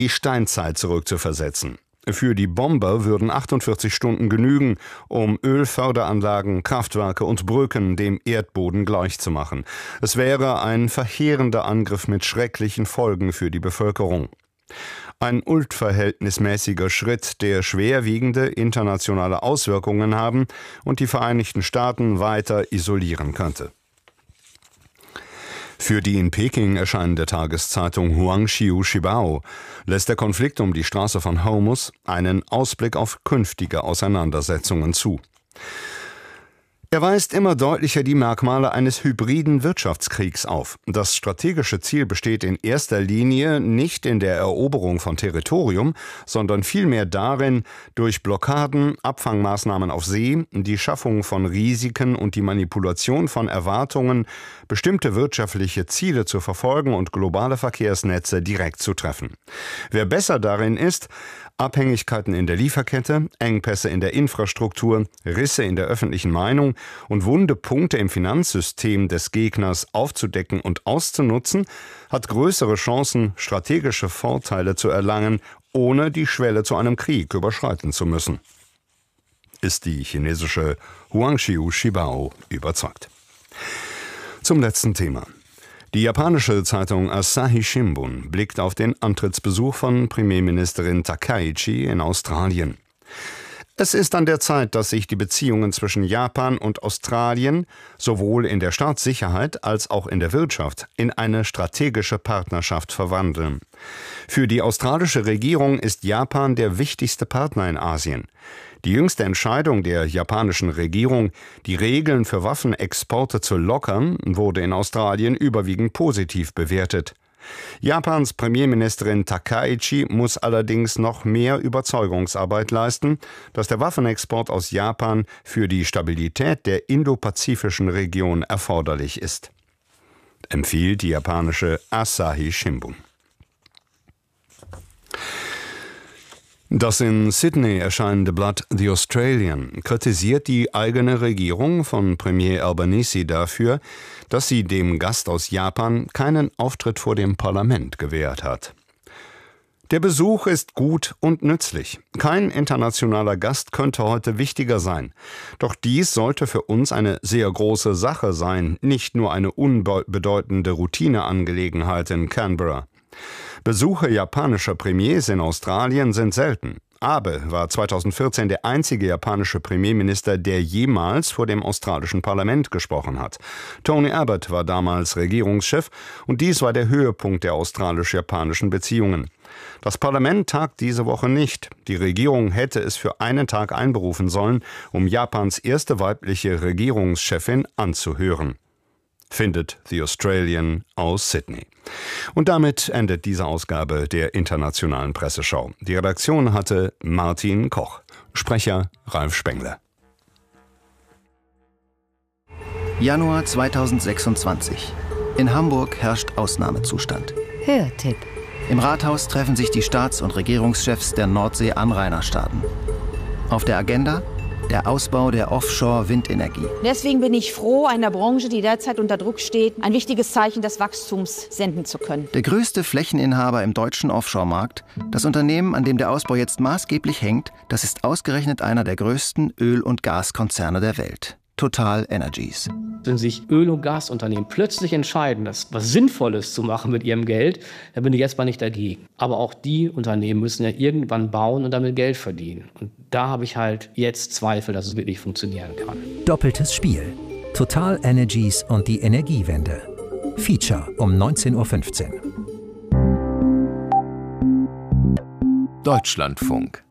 die Steinzeit zurückzuversetzen. Für die Bomber würden 48 Stunden genügen, um Ölförderanlagen, Kraftwerke und Brücken dem Erdboden gleichzumachen. Es wäre ein verheerender Angriff mit schrecklichen Folgen für die Bevölkerung. Ein unverhältnismäßiger Schritt, der schwerwiegende internationale Auswirkungen haben und die Vereinigten Staaten weiter isolieren könnte. Für die in Peking erscheinende Tageszeitung Huangqiu Shibao lässt der Konflikt um die Straße von Hormuz einen Ausblick auf künftige Auseinandersetzungen zu. Er weist immer deutlicher die Merkmale eines hybriden Wirtschaftskriegs auf. Das strategische Ziel besteht in erster Linie nicht in der Eroberung von Territorium, sondern vielmehr darin, durch Blockaden, Abfangmaßnahmen auf See, die Schaffung von Risiken und die Manipulation von Erwartungen, bestimmte wirtschaftliche Ziele zu verfolgen und globale Verkehrsnetze direkt zu treffen. Wer besser darin ist, Abhängigkeiten in der Lieferkette, Engpässe in der Infrastruktur, Risse in der öffentlichen Meinung und wunde Punkte im Finanzsystem des Gegners aufzudecken und auszunutzen, hat größere Chancen, strategische Vorteile zu erlangen, ohne die Schwelle zu einem Krieg überschreiten zu müssen. Ist die chinesische Huangqiu Shibao überzeugt. Zum letzten Thema. Die japanische Zeitung Asahi Shimbun blickt auf den Antrittsbesuch von Premierministerin Takaichi in Australien. Es ist an der Zeit, dass sich die Beziehungen zwischen Japan und Australien sowohl in der Staatssicherheit als auch in der Wirtschaft in eine strategische Partnerschaft verwandeln. Für die australische Regierung ist Japan der wichtigste Partner in Asien. Die jüngste Entscheidung der japanischen Regierung, die Regeln für Waffenexporte zu lockern, wurde in Australien überwiegend positiv bewertet. Japans Premierministerin Takaichi muss allerdings noch mehr Überzeugungsarbeit leisten, dass der Waffenexport aus Japan für die Stabilität der indopazifischen Region erforderlich ist, empfiehlt die japanische Asahi Shimbun. Das in Sydney erscheinende Blatt The Australian kritisiert die eigene Regierung von Premier Albanese dafür, dass sie dem Gast aus Japan keinen Auftritt vor dem Parlament gewährt hat. Der Besuch ist gut und nützlich. Kein internationaler Gast könnte heute wichtiger sein. Doch dies sollte für uns eine sehr große Sache sein, nicht nur eine unbedeutende Routineangelegenheit in Canberra. Besuche japanischer Premiers in Australien sind selten. Abe war 2014 der einzige japanische Premierminister, der jemals vor dem australischen Parlament gesprochen hat. Tony Abbott war damals Regierungschef und dies war der Höhepunkt der australisch-japanischen Beziehungen. Das Parlament tagt diese Woche nicht. Die Regierung hätte es für einen Tag einberufen sollen, um Japans erste weibliche Regierungschefin anzuhören. Findet The Australian aus Sydney. Und damit endet diese Ausgabe der Internationalen Presseschau. Die Redaktion hatte Martin Koch, Sprecher Ralf Spengler. Januar 2026. In Hamburg herrscht Ausnahmezustand. Hörtipp. Im Rathaus treffen sich die Staats- und Regierungschefs der Nordsee-Anrainerstaaten. Auf der Agenda der Ausbau der Offshore-Windenergie. Deswegen bin ich froh, einer Branche, die derzeit unter Druck steht, ein wichtiges Zeichen des Wachstums senden zu können. Der größte Flächeninhaber im deutschen Offshore-Markt, das Unternehmen, an dem der Ausbau jetzt maßgeblich hängt, das ist ausgerechnet einer der größten Öl- und Gaskonzerne der Welt. Total Energies. Wenn sich Öl- und Gasunternehmen plötzlich entscheiden, das was Sinnvolles zu machen mit ihrem Geld, dann bin ich jetzt mal nicht dagegen. Aber auch die Unternehmen müssen ja irgendwann bauen und damit Geld verdienen. Und da habe ich halt jetzt Zweifel, dass es wirklich funktionieren kann. Doppeltes Spiel. Total Energies und die Energiewende. Feature um 19:15 Uhr. Deutschlandfunk.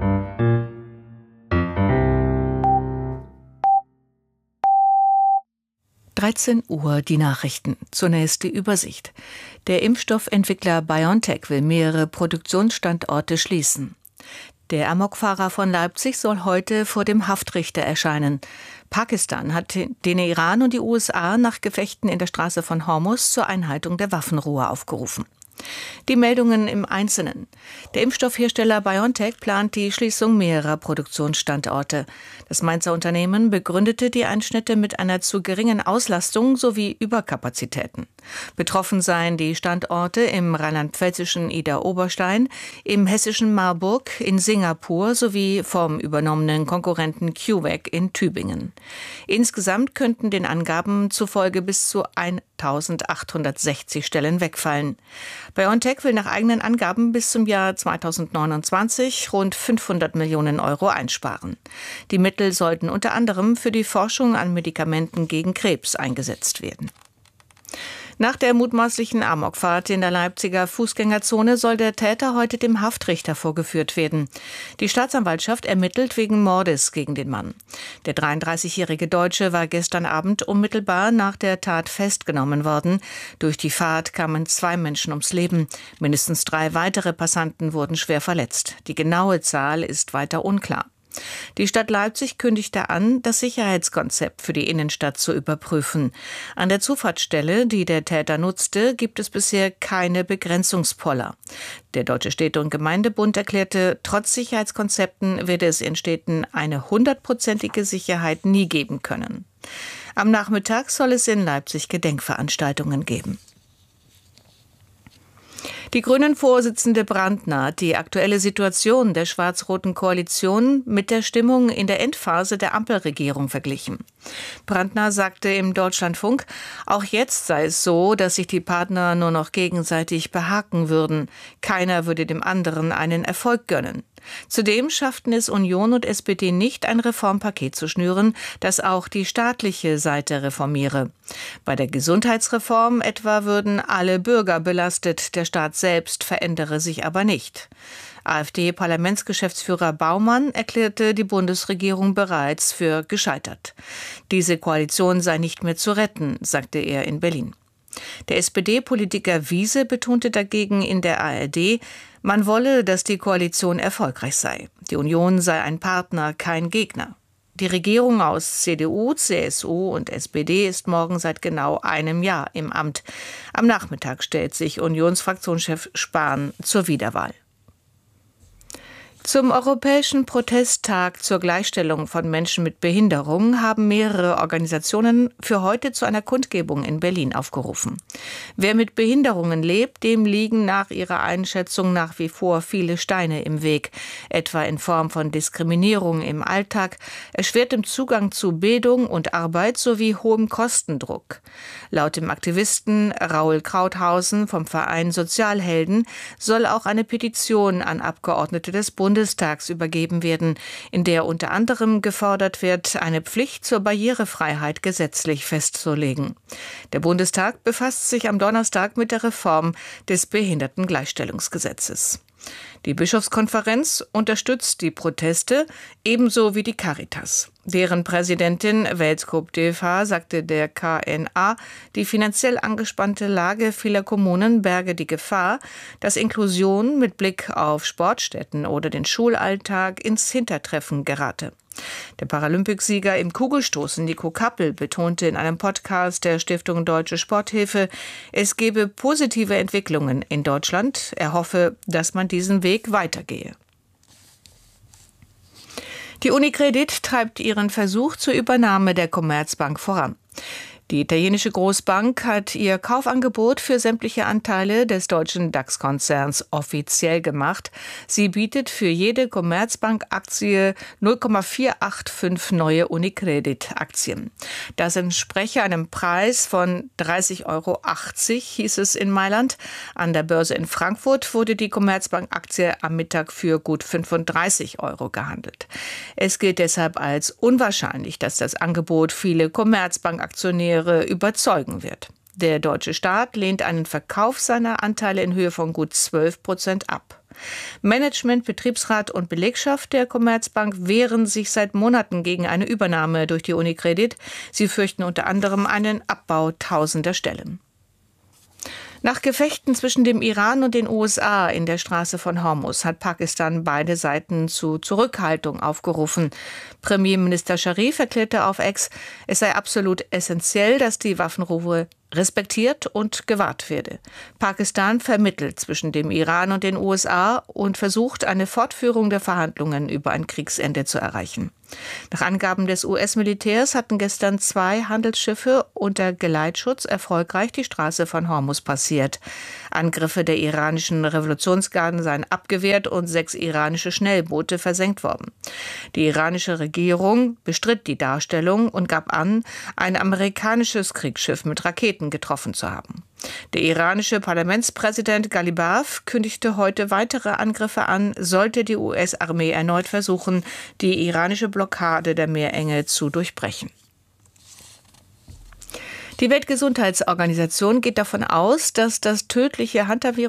Uhr die Nachrichten. Zunächst die Übersicht. Der Impfstoffentwickler BioNTech will mehrere Produktionsstandorte schließen. Der Amokfahrer von Leipzig soll heute vor dem Haftrichter erscheinen. Pakistan hat den Iran und die USA nach Gefechten in der Straße von Hormuz zur Einhaltung der Waffenruhe aufgerufen. Die Meldungen im Einzelnen. Der Impfstoffhersteller BioNTech plant die Schließung mehrerer Produktionsstandorte. Das Mainzer Unternehmen begründete die Einschnitte mit einer zu geringen Auslastung sowie Überkapazitäten. Betroffen seien die Standorte im rheinland-pfälzischen Idar-Oberstein, im hessischen Marburg, in Singapur sowie vom übernommenen Konkurrenten CureVac in Tübingen. Insgesamt könnten den Angaben zufolge bis zu 1.860 Stellen wegfallen. BioNTech will nach eigenen Angaben bis zum Jahr 2029 rund 500 Millionen Euro einsparen. Die Mittel sollten unter anderem für die Forschung an Medikamenten gegen Krebs eingesetzt werden. Nach der mutmaßlichen Amokfahrt in der Leipziger Fußgängerzone soll der Täter heute dem Haftrichter vorgeführt werden. Die Staatsanwaltschaft ermittelt wegen Mordes gegen den Mann. Der 33-jährige Deutsche war gestern Abend unmittelbar nach der Tat festgenommen worden. Durch die Fahrt kamen 2 Menschen ums Leben. Mindestens 3 weitere Passanten wurden schwer verletzt. Die genaue Zahl ist weiter unklar. Die Stadt Leipzig kündigte an, das Sicherheitskonzept für die Innenstadt zu überprüfen. An der Zufahrtsstelle, die der Täter nutzte, gibt es bisher keine Begrenzungspoller. Der Deutsche Städte- und Gemeindebund erklärte, trotz Sicherheitskonzepten werde es in Städten eine 100%ige Sicherheit nie geben können. Am Nachmittag soll es in Leipzig Gedenkveranstaltungen geben. Die Grünen-Vorsitzende Brandner hat die aktuelle Situation der schwarz-roten Koalition mit der Stimmung in der Endphase der Ampelregierung verglichen. Brandner sagte im Deutschlandfunk, auch jetzt sei es so, dass sich die Partner nur noch gegenseitig behaken würden. Keiner würde dem anderen einen Erfolg gönnen. Zudem schafften es Union und SPD nicht, ein Reformpaket zu schnüren, das auch die staatliche Seite reformiere. Bei der Gesundheitsreform etwa würden alle Bürger belastet, der Staat selbst verändere sich aber nicht. AfD-Parlamentsgeschäftsführer Baumann erklärte die Bundesregierung bereits für gescheitert. Diese Koalition sei nicht mehr zu retten, sagte er in Berlin. Der SPD-Politiker Wiese betonte dagegen in der ARD, man wolle, dass die Koalition erfolgreich sei. Die Union sei ein Partner, kein Gegner. Die Regierung aus CDU, CSU und SPD ist morgen seit genau einem Jahr im Amt. Am Nachmittag stellt sich Unionsfraktionschef Spahn zur Wiederwahl. Zum Europäischen Protesttag zur Gleichstellung von Menschen mit Behinderung haben mehrere Organisationen für heute zu einer Kundgebung in Berlin aufgerufen. Wer mit Behinderungen lebt, dem liegen nach ihrer Einschätzung nach wie vor viele Steine im Weg, etwa in Form von Diskriminierung im Alltag, erschwertem Zugang zu Bildung und Arbeit sowie hohem Kostendruck. Laut dem Aktivisten Raul Krauthausen vom Verein Sozialhelden soll auch eine Petition an Abgeordnete des Bundestags übergeben werden, in der unter anderem gefordert wird, eine Pflicht zur Barrierefreiheit gesetzlich festzulegen. Der Bundestag befasst sich am Donnerstag mit der Reform des Behindertengleichstellungsgesetzes. Die Bischofskonferenz unterstützt die Proteste, ebenso wie die Caritas. Deren Präsidentin Welskop Deva sagte der KNA, die finanziell angespannte Lage vieler Kommunen berge die Gefahr, dass Inklusion mit Blick auf Sportstätten oder den Schulalltag ins Hintertreffen gerate. Der Paralympicsieger im Kugelstoßen Nico Kappel betonte in einem Podcast der Stiftung Deutsche Sporthilfe, es gebe positive Entwicklungen in Deutschland. Er hoffe, dass man diesen Weg weitergehe. Die Unicredit treibt ihren Versuch zur Übernahme der Commerzbank voran. Die italienische Großbank hat ihr Kaufangebot für sämtliche Anteile des deutschen DAX-Konzerns offiziell gemacht. Sie bietet für jede Commerzbank-Aktie 0,485 neue Unicredit-Aktien. Das entspreche einem Preis von 30,80 €, hieß es in Mailand. An der Börse in Frankfurt wurde die Commerzbank-Aktie am Mittag für gut 35 € gehandelt. Es gilt deshalb als unwahrscheinlich, dass das Angebot viele Commerzbank-Aktionäre überzeugen wird. Der deutsche Staat lehnt einen Verkauf seiner Anteile in Höhe von gut 12% ab. Management, Betriebsrat und Belegschaft der Commerzbank wehren sich seit Monaten gegen eine Übernahme durch die Unicredit. Sie fürchten unter anderem einen Abbau tausender Stellen. Nach Gefechten zwischen dem Iran und den USA in der Straße von Hormuz hat Pakistan beide Seiten zu Zurückhaltung aufgerufen. Premierminister Sharif erklärte auf X, es sei absolut essentiell, dass die Waffenruhe respektiert und gewahrt werde. Pakistan vermittelt zwischen dem Iran und den USA und versucht, eine Fortführung der Verhandlungen über ein Kriegsende zu erreichen. Nach Angaben des US-Militärs hatten gestern 2 Handelsschiffe unter Geleitschutz erfolgreich die Straße von Hormuz passiert. Angriffe der iranischen Revolutionsgarden seien abgewehrt und 6 iranische Schnellboote versenkt worden. Die iranische Regierung bestritt die Darstellung und gab an, ein amerikanisches Kriegsschiff mit Raketen getroffen zu haben. Der iranische Parlamentspräsident Ghalibaf kündigte heute weitere Angriffe an, sollte die US-Armee erneut versuchen, die iranische Blockade der Meerenge zu durchbrechen. Die Weltgesundheitsorganisation geht davon aus, dass der tödliche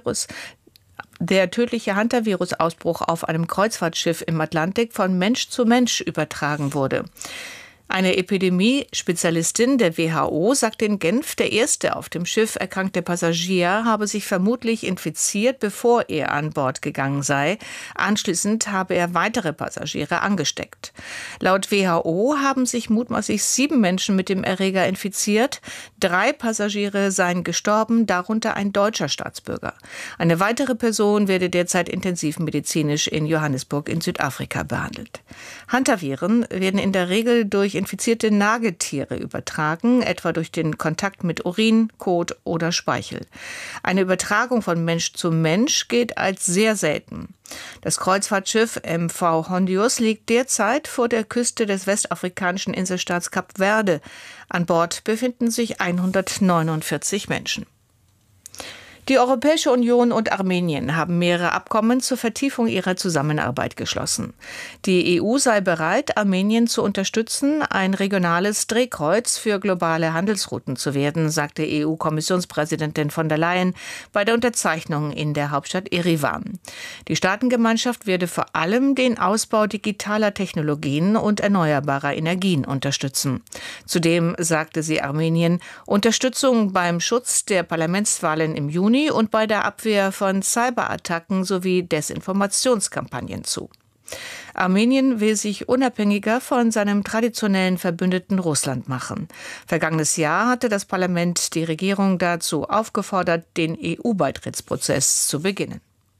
Hantavirus-Ausbruch auf einem Kreuzfahrtschiff im Atlantik von Mensch zu Mensch übertragen wurde. Eine Epidemie-Spezialistin der WHO sagt in Genf, der erste auf dem Schiff erkrankte Passagier habe sich vermutlich infiziert, bevor er an Bord gegangen sei. Anschließend habe er weitere Passagiere angesteckt. Laut WHO haben sich mutmaßlich 7 Menschen mit dem Erreger infiziert. 3 Passagiere seien gestorben, darunter ein deutscher Staatsbürger. Eine weitere Person werde derzeit intensivmedizinisch in Johannesburg in Südafrika behandelt. Hantaviren werden in der Regel durch infizierte Nagetiere übertragen, etwa durch den Kontakt mit Urin, Kot oder Speichel. Eine Übertragung von Mensch zu Mensch gilt als sehr selten. Das Kreuzfahrtschiff MV Hondius liegt derzeit vor der Küste des westafrikanischen Inselstaats Kap Verde. An Bord befinden sich 149 Menschen. Die Europäische Union und Armenien haben mehrere Abkommen zur Vertiefung ihrer Zusammenarbeit geschlossen. Die EU sei bereit, Armenien zu unterstützen, ein regionales Drehkreuz für globale Handelsrouten zu werden, sagte EU-Kommissionspräsidentin von der Leyen bei der Unterzeichnung in der Hauptstadt Erivan. Die Staatengemeinschaft werde vor allem den Ausbau digitaler Technologien und erneuerbarer Energien unterstützen. Zudem sagte sie Armenien Unterstützung beim Schutz der Parlamentswahlen im Juni und bei der Abwehr von Cyberattacken sowie Desinformationskampagnen zu. Armenien will sich unabhängiger von seinem traditionellen Verbündeten Russland machen. Vergangenes Jahr hatte das Parlament die Regierung dazu aufgefordert, den EU-Beitrittsprozess zu beginnen.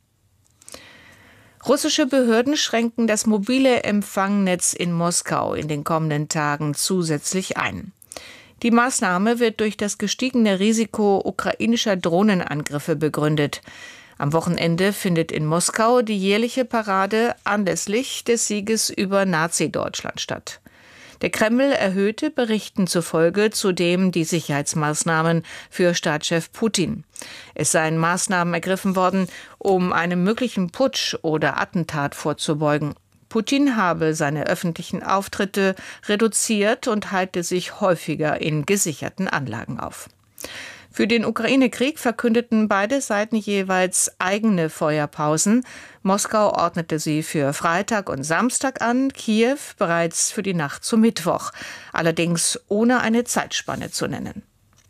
Russische Behörden schränken das mobile Empfangnetz in Moskau in den kommenden Tagen zusätzlich ein. Die Maßnahme wird durch das gestiegene Risiko ukrainischer Drohnenangriffe begründet. Am Wochenende findet in Moskau die jährliche Parade anlässlich des Sieges über Nazi-Deutschland statt. Der Kreml erhöhte Berichten zufolge zudem die Sicherheitsmaßnahmen für Staatschef Putin. Es seien Maßnahmen ergriffen worden, um einem möglichen Putsch oder Attentat vorzubeugen. Putin habe seine öffentlichen Auftritte reduziert und halte sich häufiger in gesicherten Anlagen auf. Für den Ukraine-Krieg verkündeten beide Seiten jeweils eigene Feuerpausen. Moskau ordnete sie für Freitag und Samstag an, Kiew bereits für die Nacht zu Mittwoch, allerdings ohne eine Zeitspanne zu nennen.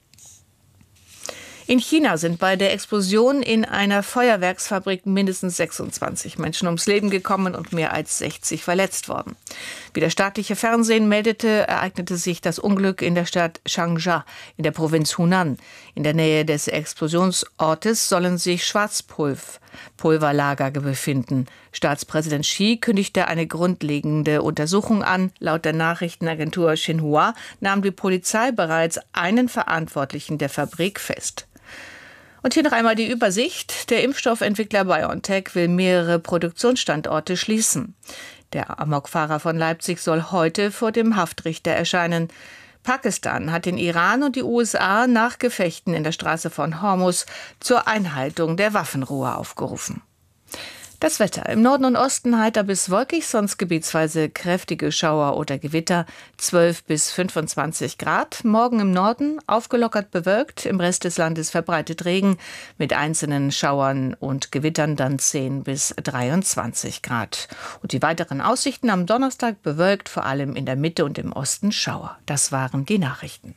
In China sind bei der Explosion in einer Feuerwerksfabrik mindestens 26 Menschen ums Leben gekommen und mehr als 60 verletzt worden. Wie das staatliche Fernsehen meldete, ereignete sich das Unglück in der Stadt Changsha in der Provinz Hunan. In der Nähe des Explosionsortes sollen sich Schwarzpulverlager befinden. Staatspräsident Xi kündigte eine grundlegende Untersuchung an. Laut der Nachrichtenagentur Xinhua nahm die Polizei bereits einen Verantwortlichen der Fabrik fest. Und hier noch einmal die Übersicht. Der Impfstoffentwickler BioNTech will mehrere Produktionsstandorte schließen. Der Amokfahrer von Leipzig soll heute vor dem Haftrichter erscheinen. Pakistan hat den Iran und die USA nach Gefechten in der Straße von Hormuz zur Einhaltung der Waffenruhe aufgerufen. Das Wetter. Im Norden und Osten heiter bis wolkig, sonst gebietsweise kräftige Schauer oder Gewitter, 12 bis 25 Grad. Morgen im Norden aufgelockert bewölkt, im Rest des Landes verbreitet Regen, mit einzelnen Schauern und Gewittern dann 10 bis 23 Grad. Und die weiteren Aussichten am Donnerstag bewölkt, vor allem in der Mitte und im Osten Schauer. Das waren die Nachrichten.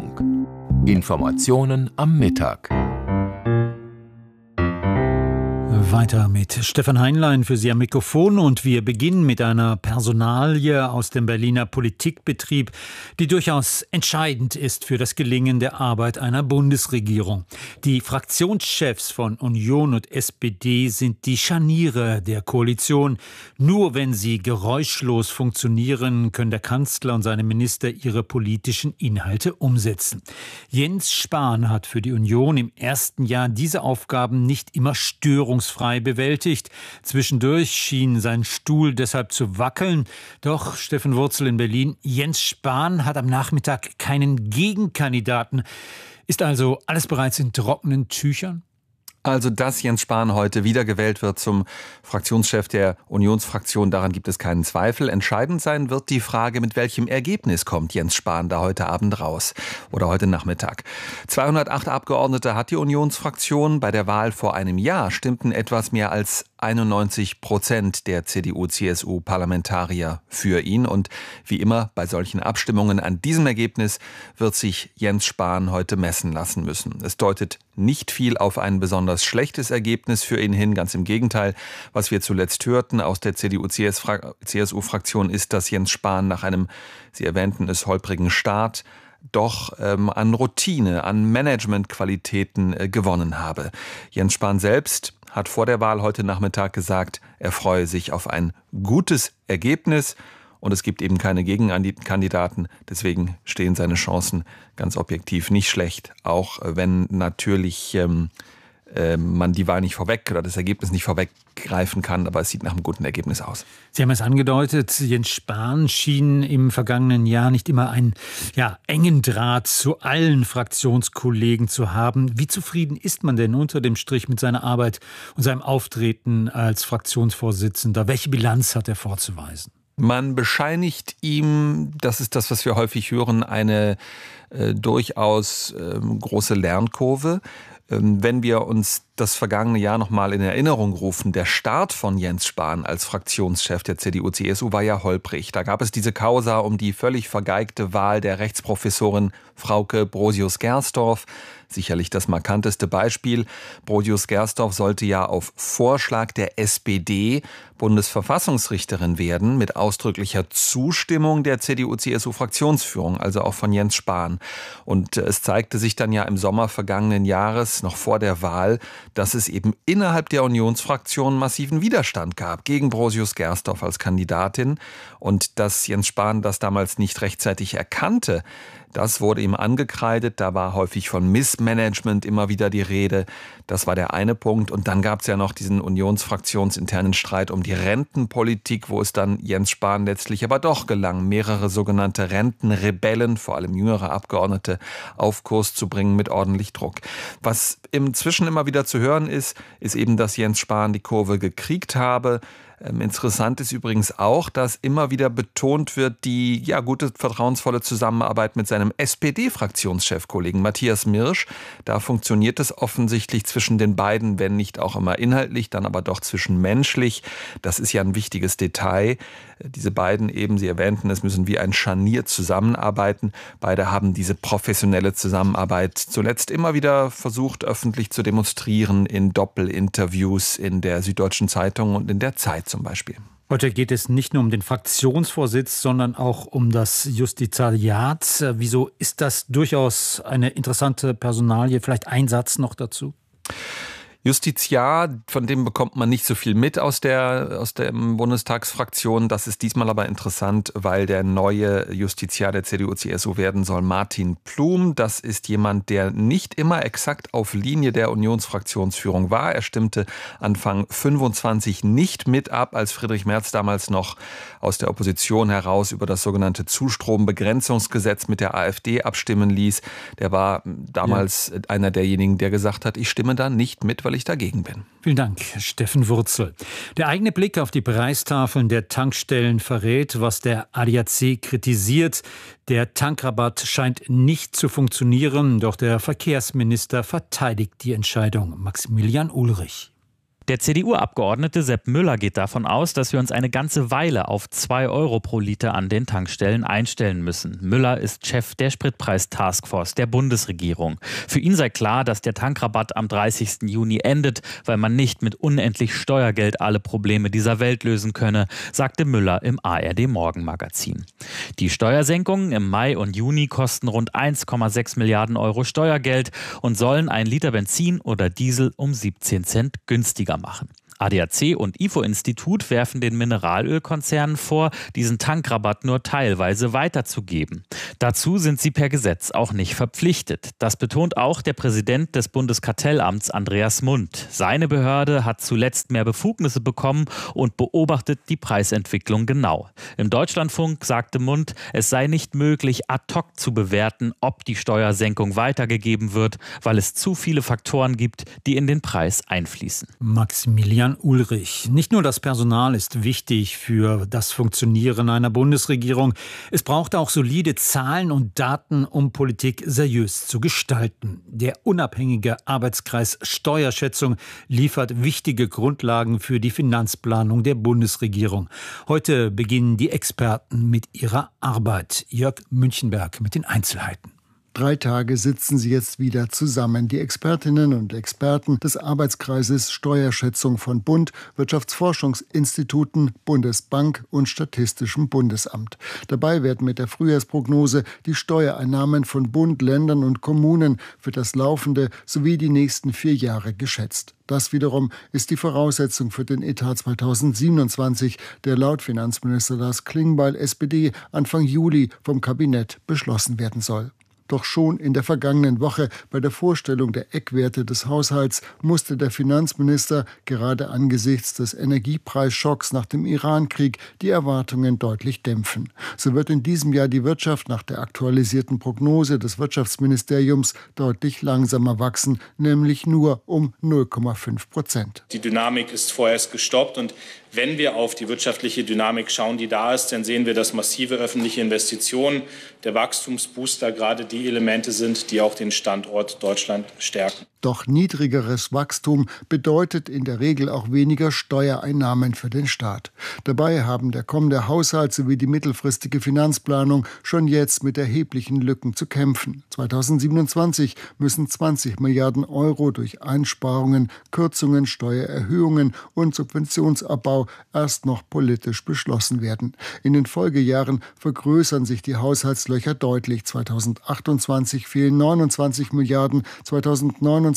Deutschlandfunk. Informationen am Mittag. Weiter mit Stefan Heinlein für Sie am Mikrofon und wir beginnen mit einer Personalie aus dem Berliner Politikbetrieb, die durchaus entscheidend ist für das Gelingen der Arbeit einer Bundesregierung. Die Fraktionschefs von Union und SPD sind die Scharniere der Koalition. Nur wenn sie geräuschlos funktionieren, können der Kanzler und seine Minister ihre politischen Inhalte umsetzen. Jens Spahn hat für die Union im ersten Jahr diese Aufgaben nicht immer störungsfrei bewältigt. Zwischendurch schien sein Stuhl deshalb zu wackeln. Doch, Steffen Wurzel in Berlin, Jens Spahn hat am Nachmittag keinen Gegenkandidaten. Ist also alles bereits in trockenen Tüchern? Also, dass Jens Spahn heute wiedergewählt wird zum Fraktionschef der Unionsfraktion, daran gibt es keinen Zweifel. Entscheidend sein wird die Frage, mit welchem Ergebnis kommt Jens Spahn da heute Abend raus oder heute Nachmittag. 208 Abgeordnete hat die Unionsfraktion. Bei der Wahl vor einem Jahr stimmten etwas mehr als 91% der CDU-CSU-Parlamentarier für ihn. Und wie immer bei solchen Abstimmungen an diesem Ergebnis wird sich Jens Spahn heute messen lassen müssen. Es deutet nicht viel auf ein besonders schlechtes Ergebnis für ihn hin. Ganz im Gegenteil, was wir zuletzt hörten aus der CDU-CSU-Fraktion ist, dass Jens Spahn nach einem, Sie erwähnten es, holprigen Start doch an Routine, an Managementqualitäten gewonnen habe. Jens Spahn selbst hat vor der Wahl heute Nachmittag gesagt, er freue sich auf ein gutes Ergebnis und es gibt eben keine Gegenkandidaten. Deswegen stehen seine Chancen ganz objektiv nicht schlecht, auch wenn natürlich man die Wahl nicht vorweg oder das Ergebnis nicht vorweggreifen kann, aber es sieht nach einem guten Ergebnis aus. Sie haben es angedeutet, Jens Spahn schien im vergangenen Jahr nicht immer einen engen Draht zu allen Fraktionskollegen zu haben. Wie zufrieden ist man denn unter dem Strich mit seiner Arbeit und seinem Auftreten als Fraktionsvorsitzender? Welche Bilanz hat er vorzuweisen? Man bescheinigt ihm, das ist das, was wir häufig hören, eine durchaus große Lernkurve. Wenn wir uns das vergangene Jahr noch mal in Erinnerung rufen, der Start von Jens Spahn als Fraktionschef der CDU-CSU war ja holprig. Da gab es diese Causa um die völlig vergeigte Wahl der Rechtsprofessorin Frauke Brosius-Gersdorf. Sicherlich das markanteste Beispiel. Brosius-Gersdorf sollte ja auf Vorschlag der SPD Bundesverfassungsrichterin werden, mit ausdrücklicher Zustimmung der CDU-CSU-Fraktionsführung, also auch von Jens Spahn. Und es zeigte sich dann ja im Sommer vergangenen Jahres, noch vor der Wahl, dass es eben innerhalb der Unionsfraktion massiven Widerstand gab gegen Brosius-Gersdorf als Kandidatin. Und dass Jens Spahn das damals nicht rechtzeitig erkannte, das wurde ihm angekreidet. Da war häufig von Missmanagement immer wieder die Rede. Das war der eine Punkt. Und dann gab es ja noch diesen unionsfraktionsinternen Streit um die Rentenpolitik, wo es dann Jens Spahn letztlich aber doch gelang, mehrere sogenannte Rentenrebellen, vor allem jüngere Abgeordnete, auf Kurs zu bringen mit ordentlich Druck. Was inzwischen immer wieder zu hören ist eben, dass Jens Spahn die Kurve gekriegt habe. Interessant ist übrigens auch, dass immer wieder betont wird, die gute, vertrauensvolle Zusammenarbeit mit seinem SPD-Fraktionschefkollegen Matthias Mirsch. Da funktioniert es offensichtlich zwischen den beiden, wenn nicht auch immer inhaltlich, dann aber doch zwischenmenschlich. Das ist ja ein wichtiges Detail. Diese beiden eben, Sie erwähnten, es müssen wie ein Scharnier zusammenarbeiten. Beide haben diese professionelle Zusammenarbeit zuletzt immer wieder versucht, öffentlich zu demonstrieren in Doppelinterviews in der Süddeutschen Zeitung und in der Zeit zum Beispiel. Heute geht es nicht nur um den Fraktionsvorsitz, sondern auch um das Justizariat. Wieso ist das durchaus eine interessante Personalie? Vielleicht ein Satz noch dazu? Justiziar, von dem bekommt man nicht so viel mit aus der Bundestagsfraktion. Das ist diesmal aber interessant, weil der neue Justiziar der CDU-CSU werden soll Martin Plum. Das ist jemand, der nicht immer exakt auf Linie der Unionsfraktionsführung war. Er stimmte Anfang 25 nicht mit ab, als Friedrich Merz damals noch aus der Opposition heraus über das sogenannte Zustrombegrenzungsgesetz mit der AfD abstimmen ließ. Der war damals einer derjenigen, der gesagt hat, ich stimme da nicht mit, weil ich dagegen bin. Vielen Dank, Steffen Wurzel. Der eigene Blick auf die Preistafeln der Tankstellen verrät, was der ADAC kritisiert. Der Tankrabatt scheint nicht zu funktionieren, doch der Verkehrsminister verteidigt die Entscheidung. Maximilian Ulrich. Der CDU-Abgeordnete Sepp Müller geht davon aus, dass wir uns eine ganze Weile auf 2 Euro pro Liter an den Tankstellen einstellen müssen. Müller ist Chef der Spritpreis-Taskforce der Bundesregierung. Für ihn sei klar, dass der Tankrabatt am 30. Juni endet, weil man nicht mit unendlich Steuergeld alle Probleme dieser Welt lösen könne, sagte Müller im ARD-Morgenmagazin. Die Steuersenkungen im Mai und Juni kosten rund 1,6 Milliarden Euro Steuergeld und sollen ein Liter Benzin oder Diesel um 17 Cent günstiger machen. ADAC und IFO-Institut werfen den Mineralölkonzernen vor, diesen Tankrabatt nur teilweise weiterzugeben. Dazu sind sie per Gesetz auch nicht verpflichtet. Das betont auch der Präsident des Bundeskartellamts Andreas Mundt. Seine Behörde hat zuletzt mehr Befugnisse bekommen und beobachtet die Preisentwicklung genau. Im Deutschlandfunk sagte Mundt, es sei nicht möglich, ad hoc zu bewerten, ob die Steuersenkung weitergegeben wird, weil es zu viele Faktoren gibt, die in den Preis einfließen. Maximilian Ulrich. Nicht nur das Personal ist wichtig für das Funktionieren einer Bundesregierung. Es braucht auch solide Zahlen und Daten, um Politik seriös zu gestalten. Der unabhängige Arbeitskreis Steuerschätzung liefert wichtige Grundlagen für die Finanzplanung der Bundesregierung. Heute beginnen die Experten mit ihrer Arbeit. Jörg Münchenberg mit den Einzelheiten. 3 Tage sitzen sie jetzt wieder zusammen, die Expertinnen und Experten des Arbeitskreises Steuerschätzung von Bund, Wirtschaftsforschungsinstituten, Bundesbank und Statistischem Bundesamt. Dabei werden mit der Frühjahrsprognose die Steuereinnahmen von Bund, Ländern und Kommunen für das laufende sowie die nächsten 4 Jahre geschätzt. Das wiederum ist die Voraussetzung für den Etat 2027, der laut Finanzminister Lars Klingbeil, SPD, Anfang Juli vom Kabinett beschlossen werden soll. Doch schon in der vergangenen Woche bei der Vorstellung der Eckwerte des Haushalts musste der Finanzminister gerade angesichts des Energiepreisschocks nach dem Irankrieg die Erwartungen deutlich dämpfen. So wird in diesem Jahr die Wirtschaft nach der aktualisierten Prognose des Wirtschaftsministeriums deutlich langsamer wachsen, nämlich nur um 0,5%. Die Dynamik ist vorerst gestoppt und wenn wir auf die wirtschaftliche Dynamik schauen, die da ist, dann sehen wir, dass massive öffentliche Investitionen, der Wachstumsbooster gerade die Elemente sind, die auch den Standort Deutschland stärken. Doch niedrigeres Wachstum bedeutet in der Regel auch weniger Steuereinnahmen für den Staat. Dabei haben der kommende Haushalt sowie die mittelfristige Finanzplanung schon jetzt mit erheblichen Lücken zu kämpfen. 2027 müssen 20 Milliarden Euro durch Einsparungen, Kürzungen, Steuererhöhungen und Subventionsabbau erst noch politisch beschlossen werden. In den Folgejahren vergrößern sich die Haushaltslöcher deutlich. 2028 fehlen 29 Milliarden, 2029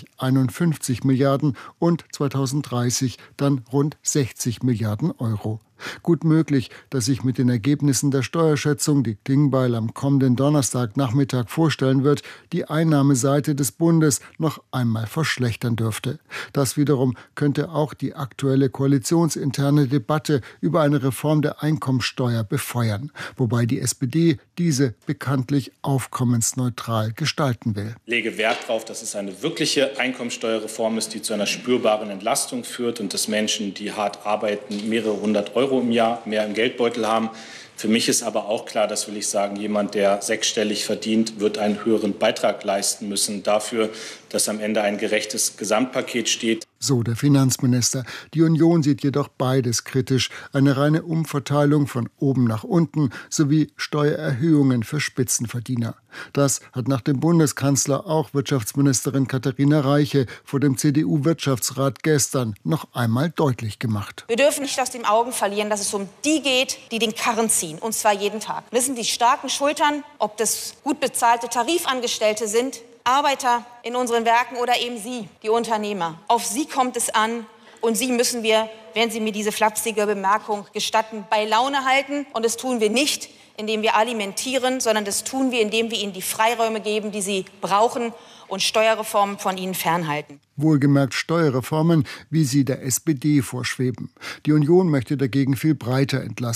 51 Milliarden und 2030 dann rund 60 Milliarden Euro. Gut möglich, dass sich mit den Ergebnissen der Steuerschätzung, die Klingbeil am kommenden Donnerstagnachmittag vorstellen wird, die Einnahmeseite des Bundes noch einmal verschlechtern dürfte. Das wiederum könnte auch die aktuelle koalitionsinterne Debatte über eine Reform der Einkommensteuer befeuern, wobei die SPD diese bekanntlich aufkommensneutral gestalten will. Ich lege Wert darauf, dass es eine wirkliche Einkommensteuerreform ist, die zu einer spürbaren Entlastung führt und dass Menschen, die hart arbeiten, mehrere hundert Euro im Jahr mehr im Geldbeutel haben. Für mich ist aber auch klar, das will ich sagen, jemand, der sechsstellig verdient, wird einen höheren Beitrag leisten müssen dafür, dass am Ende ein gerechtes Gesamtpaket steht. So der Finanzminister. Die Union sieht jedoch beides kritisch. Eine reine Umverteilung von oben nach unten sowie Steuererhöhungen für Spitzenverdiener. Das hat nach dem Bundeskanzler auch Wirtschaftsministerin Katharina Reiche vor dem CDU-Wirtschaftsrat gestern noch einmal deutlich gemacht. Wir dürfen nicht aus den Augen verlieren, dass es um die geht, die den Karren ziehen, und zwar jeden Tag. Das sind die starken Schultern, ob das gut bezahlte Tarifangestellte sind, Arbeiter in unseren Werken oder eben Sie, die Unternehmer. Auf Sie kommt es an und Sie müssen wir, wenn Sie mir diese flapsige Bemerkung gestatten, bei Laune halten. Und das tun wir nicht, indem wir alimentieren, sondern das tun wir, indem wir Ihnen die Freiräume geben, die Sie brauchen und Steuerreformen von Ihnen fernhalten. Wohlgemerkt Steuerreformen, wie sie der SPD vorschweben. Die Union möchte dagegen viel breiter entlasten.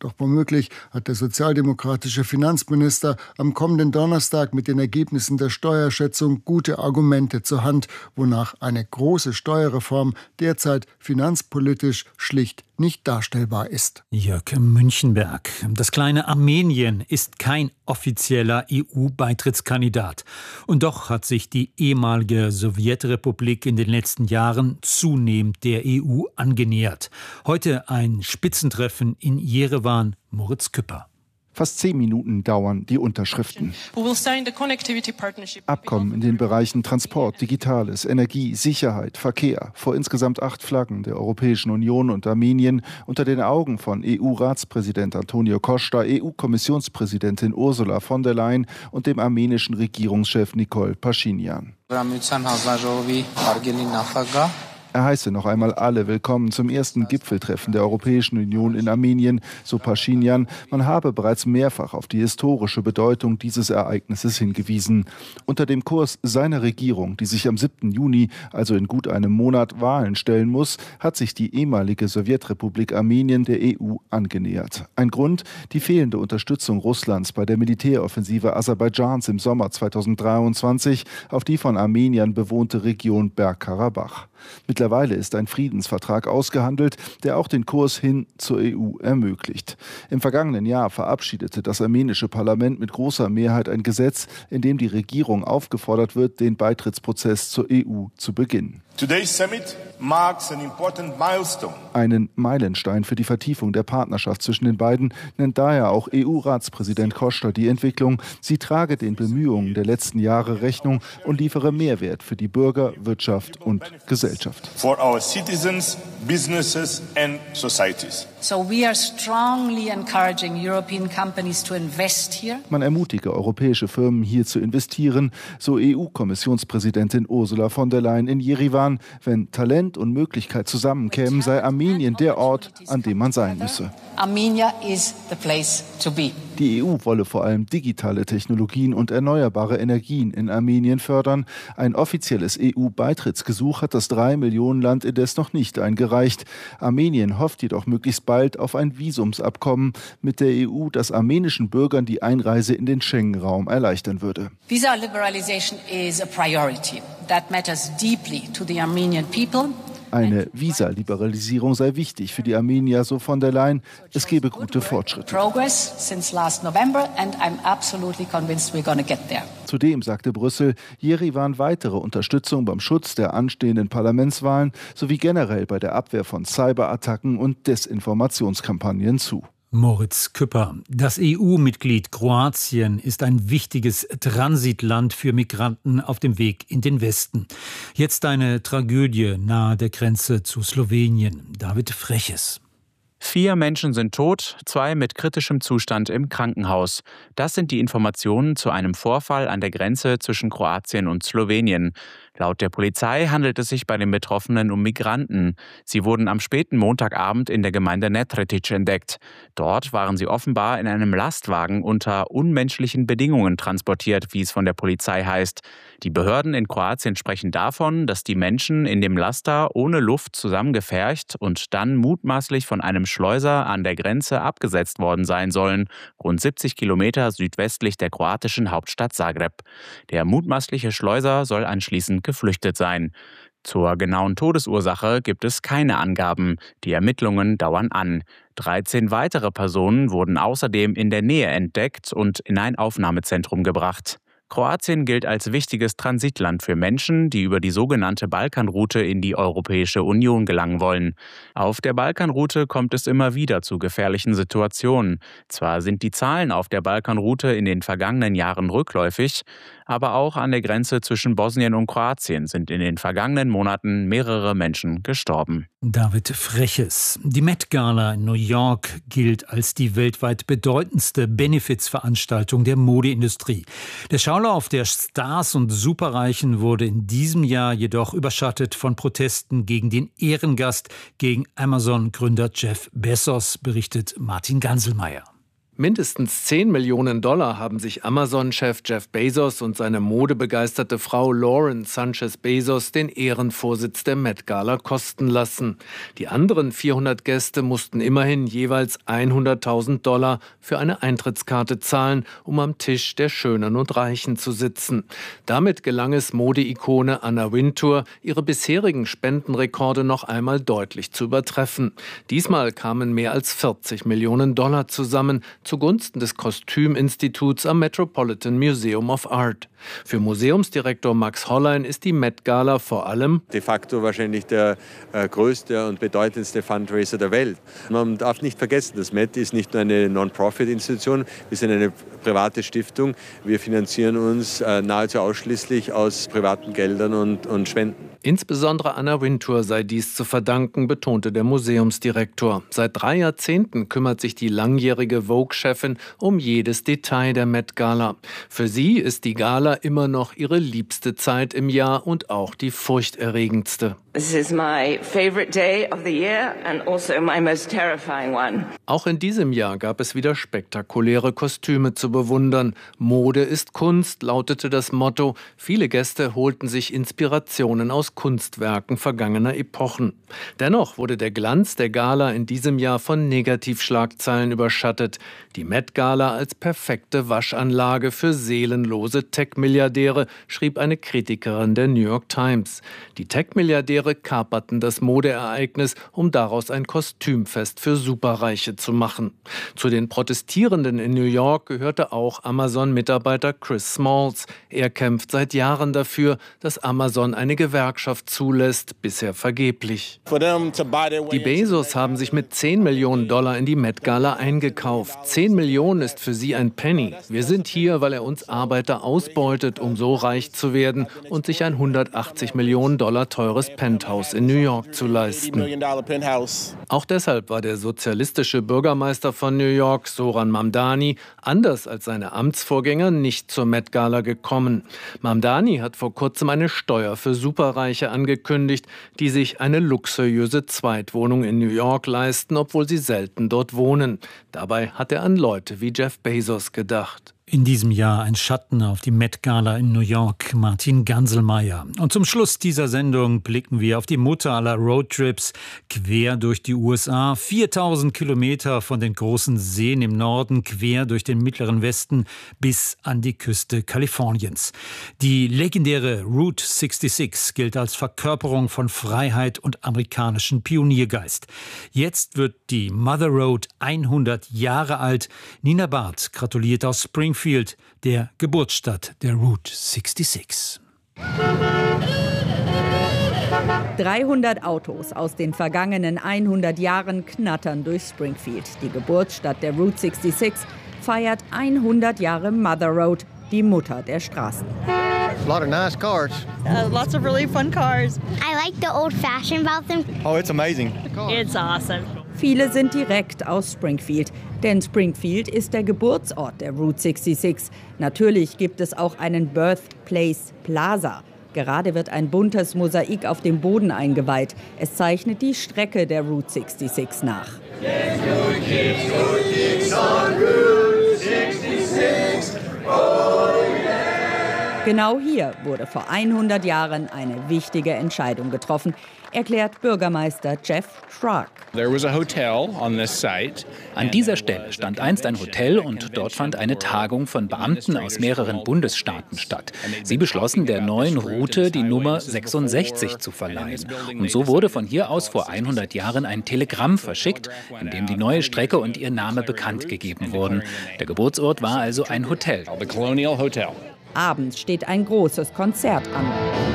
Doch womöglich hat der sozialdemokratische Finanzminister am kommenden Donnerstag mit den Ergebnissen der Steuerschätzung gute Argumente zur Hand, wonach eine große Steuerreform derzeit finanzpolitisch schlicht nicht darstellbar ist. Jörg Münchenberg. Das kleine Armenien ist kein offizieller EU-Beitrittskandidat. Und doch hat sich die ehemalige Sowjetrepublik in den letzten Jahren zunehmend der EU angenähert. Heute ein Spitzentreffen in Jerewan. Moritz Küpper. Fast 10 Minuten dauern die Unterschriften. Abkommen in den Bereichen Transport, Digitales, Energie, Sicherheit, Verkehr vor insgesamt 8 Flaggen der Europäischen Union und Armenien unter den Augen von EU-Ratspräsident Antonio Costa, EU-Kommissionspräsidentin Ursula von der Leyen und dem armenischen Regierungschef Nikol Paschinjan. Er heiße noch einmal alle willkommen zum ersten Gipfeltreffen der Europäischen Union in Armenien, so Paschinjan. Man habe bereits mehrfach auf die historische Bedeutung dieses Ereignisses hingewiesen. Unter dem Kurs seiner Regierung, die sich am 7. Juni, also in gut einem Monat, Wahlen stellen muss, hat sich die ehemalige Sowjetrepublik Armenien der EU angenähert. Ein Grund, die fehlende Unterstützung Russlands bei der Militäroffensive Aserbaidschans im Sommer 2023 auf die von Armeniern bewohnte Region Bergkarabach. Mittlerweile ist ein Friedensvertrag ausgehandelt, der auch den Kurs hin zur EU ermöglicht. Im vergangenen Jahr verabschiedete das armenische Parlament mit großer Mehrheit ein Gesetz, in dem die Regierung aufgefordert wird, den Beitrittsprozess zur EU zu beginnen. Einen Meilenstein für die Vertiefung der Partnerschaft zwischen den beiden nennt daher auch EU-Ratspräsident Costa die Entwicklung. Sie trage den Bemühungen der letzten Jahre Rechnung und liefere Mehrwert für die Bürger, Wirtschaft und Gesellschaft. For our citizens, businesses and societies. So we are strongly encouraging European companies to invest here. Man ermutige europäische Firmen hier zu investieren, so EU-Kommissionspräsidentin Ursula von der Leyen in Jerewan. Wenn Talent und Möglichkeit zusammenkämen, sei Armenien der Ort, an dem man sein müsse. Armenia is the place to be. Die EU wolle vor allem digitale Technologien und erneuerbare Energien in Armenien fördern. Ein offizielles EU-Beitrittsgesuch hat das 3-Millionen-Land indes noch nicht eingereicht. Armenien hofft jedoch möglichst bald auf ein Visumsabkommen mit der EU, das armenischen Bürgern die Einreise in den Schengen-Raum erleichtern würde. Visa liberalization is a priority that matters deeply to the Armenian people. Eine Visa-Liberalisierung sei wichtig für die Armenier, so von der Leyen. Es gebe gute Fortschritte. Zudem sagte Brüssel Jerewan weitere Unterstützung beim Schutz der anstehenden Parlamentswahlen sowie generell bei der Abwehr von Cyberattacken und Desinformationskampagnen zu. Moritz Küpper. Das EU-Mitglied Kroatien ist ein wichtiges Transitland für Migranten auf dem Weg in den Westen. Jetzt eine Tragödie nahe der Grenze zu Slowenien. David Freches. 4 Menschen sind tot, 2 mit kritischem Zustand im Krankenhaus. Das sind die Informationen zu einem Vorfall an der Grenze zwischen Kroatien und Slowenien. Laut der Polizei handelt es sich bei den Betroffenen um Migranten. Sie wurden am späten Montagabend in der Gemeinde Netritic entdeckt. Dort waren sie offenbar in einem Lastwagen unter unmenschlichen Bedingungen transportiert, wie es von der Polizei heißt. Die Behörden in Kroatien sprechen davon, dass die Menschen in dem Laster ohne Luft zusammengefercht und dann mutmaßlich von einem Schleuser an der Grenze abgesetzt worden sein sollen, rund 70 Kilometer südwestlich der kroatischen Hauptstadt Zagreb. Der mutmaßliche Schleuser soll anschließend geflüchtet sein. Zur genauen Todesursache gibt es keine Angaben. Die Ermittlungen dauern an. 13 weitere Personen wurden außerdem in der Nähe entdeckt und in ein Aufnahmezentrum gebracht. Kroatien gilt als wichtiges Transitland für Menschen, die über die sogenannte Balkanroute in die Europäische Union gelangen wollen. Auf der Balkanroute kommt es immer wieder zu gefährlichen Situationen. Zwar sind die Zahlen auf der Balkanroute in den vergangenen Jahren rückläufig, aber auch an der Grenze zwischen Bosnien und Kroatien sind in den vergangenen Monaten mehrere Menschen gestorben. David Freches. Die Met Gala in New York gilt als die weltweit bedeutendste Benefizveranstaltung der Modeindustrie. Der Schaulauf der Stars und Superreichen wurde in diesem Jahr jedoch überschattet von Protesten gegen den Ehrengast, gegen Amazon-Gründer Jeff Bezos, berichtet Martin Ganselmeier. Mindestens 10 Millionen Dollar haben sich Amazon-Chef Jeff Bezos und seine modebegeisterte Frau Lauren Sanchez Bezos den Ehrenvorsitz der Met-Gala kosten lassen. Die anderen 400 Gäste mussten immerhin jeweils $100.000 für eine Eintrittskarte zahlen, um am Tisch der Schönen und Reichen zu sitzen. Damit gelang es Modeikone Anna Wintour, ihre bisherigen Spendenrekorde noch einmal deutlich zu übertreffen. Diesmal kamen mehr als 40 Millionen Dollar zusammen, zugunsten des Kostüminstituts am Metropolitan Museum of Art. Für Museumsdirektor Max Hollein ist die Met-Gala vor allem de facto wahrscheinlich der größte und bedeutendste Fundraiser der Welt. Man darf nicht vergessen, das Met ist nicht nur eine Non-Profit-Institution, wir sind eine private Stiftung. Wir finanzieren uns nahezu ausschließlich aus privaten Geldern und Spenden. Insbesondere Anna Wintour sei dies zu verdanken, betonte der Museumsdirektor. Seit 3 Jahrzehnten kümmert sich die langjährige Vogue-Chefin um jedes Detail der Met-Gala. Für sie ist die Gala immer noch ihre liebste Zeit im Jahr und auch die furchterregendste. This is my favorite day of the year and also my most terrifying one. Auch in diesem Jahr gab es wieder spektakuläre Kostüme zu bewundern. Mode ist Kunst, lautete das Motto. Viele Gäste holten sich Inspirationen aus Kunstwerken vergangener Epochen. Dennoch wurde der Glanz der Gala in diesem Jahr von Negativschlagzeilen überschattet. Die Met-Gala als perfekte Waschanlage für seelenlose Tech-Milliardäre, schrieb eine Kritikerin der New York Times. Die Tech-Milliardäre kaperten das Modeereignis, um daraus ein Kostümfest für Superreiche zu machen. Zu den Protestierenden in New York gehörte auch Amazon-Mitarbeiter Chris Smalls. Er kämpft seit Jahren dafür, dass Amazon eine Gewerkschaft zulässt, bisher vergeblich. Die Bezos haben sich mit $10 Millionen in die Met-Gala eingekauft. 10 Millionen ist für sie ein Penny. Wir sind hier, weil er uns Arbeiter ausbeutet, um so reich zu werden und sich ein $180 Millionen teures Penthouse in New York zu leisten. Auch deshalb war der sozialistische Bürgermeister von New York, Zoran Mamdani, anders als seine Amtsvorgänger nicht zur Met-Gala gekommen. Mamdani hat vor kurzem eine Steuer für Superreiche angekündigt, die sich eine luxuriöse Zweitwohnung in New York leisten, obwohl sie selten dort wohnen. Dabei hat er an Leute wie Jeff Bezos gedacht. In diesem Jahr ein Schatten auf die Met-Gala in New York, Martin Ganselmeier. Und zum Schluss dieser Sendung blicken wir auf die Mutter aller Roadtrips quer durch die USA. 4000 Kilometer von den großen Seen im Norden quer durch den mittleren Westen bis an die Küste Kaliforniens. Die legendäre Route 66 gilt als Verkörperung von Freiheit und amerikanischen Pioniergeist. Jetzt wird die Mother Road 100 Jahre alt. Nina Barth gratuliert aus Springfield, der Geburtsstadt der Route 66. 300 Autos aus den vergangenen 100 Jahren knattern durch Springfield. Die Geburtsstadt der Route 66 feiert 100 Jahre Mother Road, die Mutter der Straßen. A lot of nice cars. Lots of really fun cars. I like the old fashioned about them. Oh, it's amazing. It's awesome. Viele sind direkt aus Springfield, denn Springfield ist der Geburtsort der Route 66. Natürlich gibt es auch einen Birthplace Plaza. Gerade wird ein buntes Mosaik auf dem Boden eingeweiht. Es zeichnet die Strecke der Route 66 nach. Genau hier wurde vor 100 Jahren eine wichtige Entscheidung getroffen, erklärt Bürgermeister Jeff Schrock. An dieser Stelle stand einst ein Hotel und dort fand eine Tagung von Beamten aus mehreren Bundesstaaten statt. Sie beschlossen, der neuen Route die Nummer 66 zu verleihen. Und so wurde von hier aus vor 100 Jahren ein Telegramm verschickt, in dem die neue Strecke und ihr Name bekannt gegeben wurden. Der Geburtsort war also ein Hotel. Abends steht ein großes Konzert an.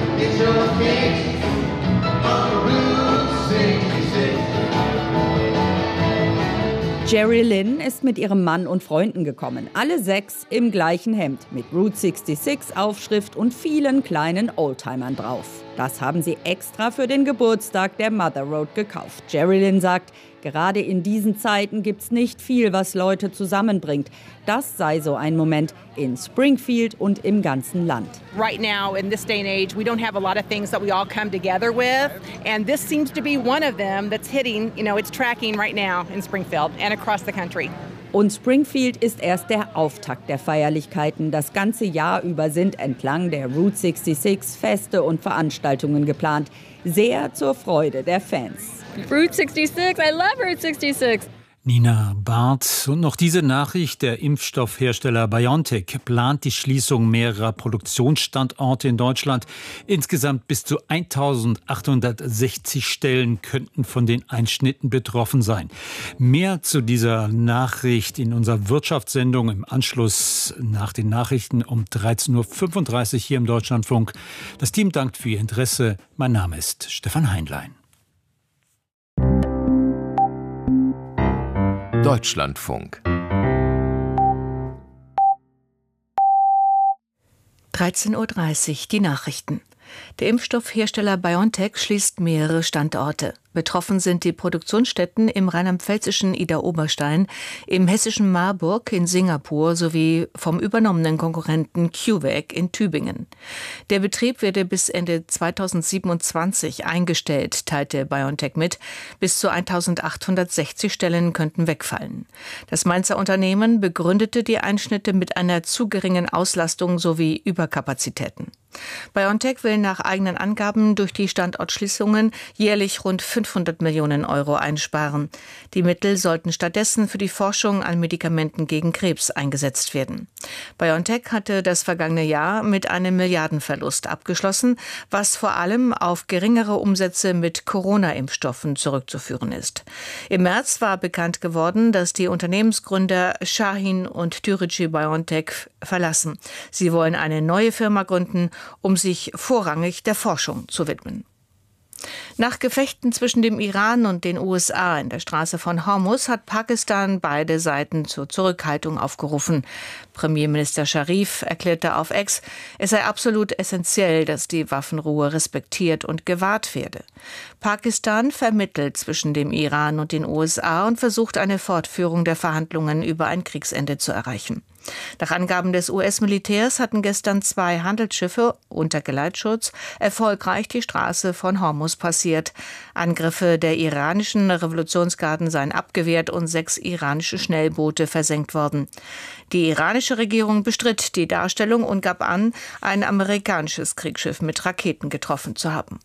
Jerry Lynn ist mit ihrem Mann und Freunden gekommen. Alle 6 im gleichen Hemd mit Route 66 Aufschrift und vielen kleinen Oldtimern drauf. Das haben sie extra für den Geburtstag der Mother Road gekauft. Jerry Lynn sagt, gerade in diesen Zeiten gibt's nicht viel, was Leute zusammenbringt. Das sei so ein Moment in Springfield und im ganzen Land. Right now, in this day and age, we don't have a lot of things that we all come together with. And this seems to be one of them that's hitting, it's tracking right now in Springfield and across the country. Und Springfield ist erst der Auftakt der Feierlichkeiten. Das ganze Jahr über sind entlang der Route 66 Feste und Veranstaltungen geplant. Sehr zur Freude der Fans. Route 66, I love Route 66. Nina Barth. Und noch diese Nachricht: Der Impfstoffhersteller BioNTech plant die Schließung mehrerer Produktionsstandorte in Deutschland. Insgesamt bis zu 1860 Stellen könnten von den Einschnitten betroffen sein. Mehr zu dieser Nachricht in unserer Wirtschaftssendung im Anschluss nach den Nachrichten um 13.35 Uhr hier im Deutschlandfunk. Das Team dankt für Ihr Interesse. Mein Name ist Stefan Heinlein. Deutschlandfunk. 13.30 Uhr, die Nachrichten. Der Impfstoffhersteller BioNTech schließt mehrere Standorte. Betroffen sind die Produktionsstätten im rheinland-pfälzischen Idar-Oberstein, im hessischen Marburg, in Singapur sowie vom übernommenen Konkurrenten CureVac in Tübingen. Der Betrieb werde bis Ende 2027 eingestellt, teilte BioNTech mit. Bis zu 1860 Stellen könnten wegfallen. Das Mainzer Unternehmen begründete die Einschnitte mit einer zu geringen Auslastung sowie Überkapazitäten. BioNTech will nach eigenen Angaben durch die Standortschließungen jährlich rund 500 Millionen Euro einsparen. Die Mittel sollten stattdessen für die Forschung an Medikamenten gegen Krebs eingesetzt werden. BioNTech hatte das vergangene Jahr mit einem Milliardenverlust abgeschlossen, was vor allem auf geringere Umsätze mit Corona-Impfstoffen zurückzuführen ist. Im März war bekannt geworden, dass die Unternehmensgründer Shahin und Türeci BioNTech verlassen. Sie wollen eine neue Firma gründen, um sich vorrangig der Forschung zu widmen. Nach Gefechten zwischen dem Iran und den USA in der Straße von Hormuz hat Pakistan beide Seiten zur Zurückhaltung aufgerufen. Premierminister Sharif erklärte auf X, es sei absolut essentiell, dass die Waffenruhe respektiert und gewahrt werde. Pakistan vermittelt zwischen dem Iran und den USA und versucht eine Fortführung der Verhandlungen über ein Kriegsende zu erreichen. Nach Angaben des US-Militärs hatten gestern 2 Handelsschiffe unter Geleitschutz erfolgreich die Straße von Hormuz passiert. Angriffe der iranischen Revolutionsgarden seien abgewehrt und 6 iranische Schnellboote versenkt worden. Die iranische Regierung bestritt die Darstellung und gab an, ein amerikanisches Kriegsschiff mit Raketen getroffen zu haben.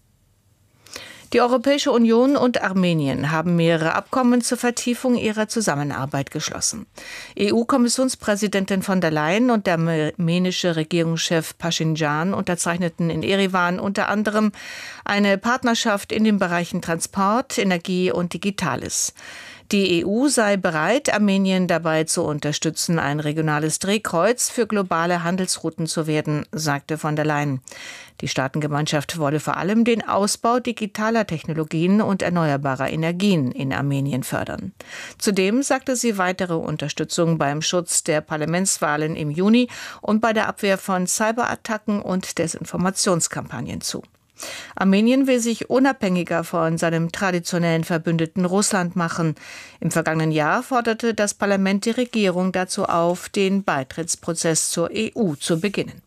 Die Europäische Union und Armenien haben mehrere Abkommen zur Vertiefung ihrer Zusammenarbeit geschlossen. EU-Kommissionspräsidentin von der Leyen und der armenische Regierungschef Pashinjan unterzeichneten in Erivan unter anderem eine Partnerschaft in den Bereichen Transport, Energie und Digitales. Die EU sei bereit, Armenien dabei zu unterstützen, ein regionales Drehkreuz für globale Handelsrouten zu werden, sagte von der Leyen. Die Staatengemeinschaft wolle vor allem den Ausbau digitaler Technologien und erneuerbarer Energien in Armenien fördern. Zudem sagte sie weitere Unterstützung beim Schutz der Parlamentswahlen im Juni und bei der Abwehr von Cyberattacken und Desinformationskampagnen zu. Armenien will sich unabhängiger von seinem traditionellen Verbündeten Russland machen. Im vergangenen Jahr forderte das Parlament die Regierung dazu auf, den Beitrittsprozess zur EU zu beginnen.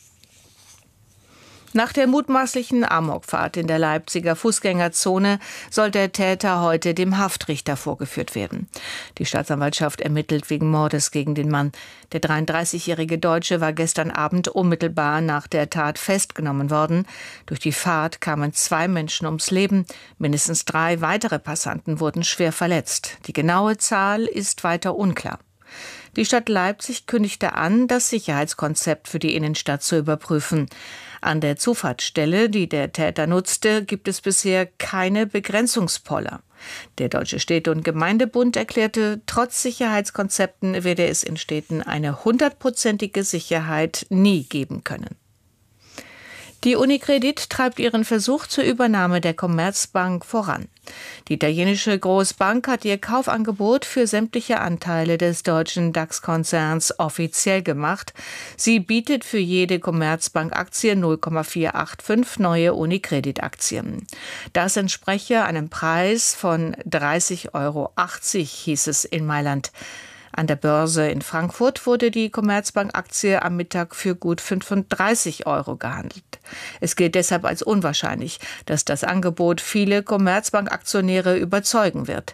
Nach der mutmaßlichen Amokfahrt in der Leipziger Fußgängerzone soll der Täter heute dem Haftrichter vorgeführt werden. Die Staatsanwaltschaft ermittelt wegen Mordes gegen den Mann. Der 33-jährige Deutsche war gestern Abend unmittelbar nach der Tat festgenommen worden. Durch die Fahrt kamen 2 Menschen ums Leben. Mindestens 3 weitere Passanten wurden schwer verletzt. Die genaue Zahl ist weiter unklar. Die Stadt Leipzig kündigte an, das Sicherheitskonzept für die Innenstadt zu überprüfen. An der Zufahrtsstelle, die der Täter nutzte, gibt es bisher keine Begrenzungspoller. Der Deutsche Städte- und Gemeindebund erklärte, trotz Sicherheitskonzepten werde es in Städten eine 100%ige Sicherheit nie geben können. Die Unicredit treibt ihren Versuch zur Übernahme der Commerzbank voran. Die italienische Großbank hat ihr Kaufangebot für sämtliche Anteile des deutschen DAX-Konzerns offiziell gemacht. Sie bietet für jede Commerzbank-Aktie 0,485 neue Unicredit-Aktien. Das entspreche einem Preis von 30,80 €, hieß es in Mailand. An der Börse in Frankfurt wurde die Commerzbank-Aktie am Mittag für gut 35 € gehandelt. Es gilt deshalb als unwahrscheinlich, dass das Angebot viele Commerzbank-Aktionäre überzeugen wird.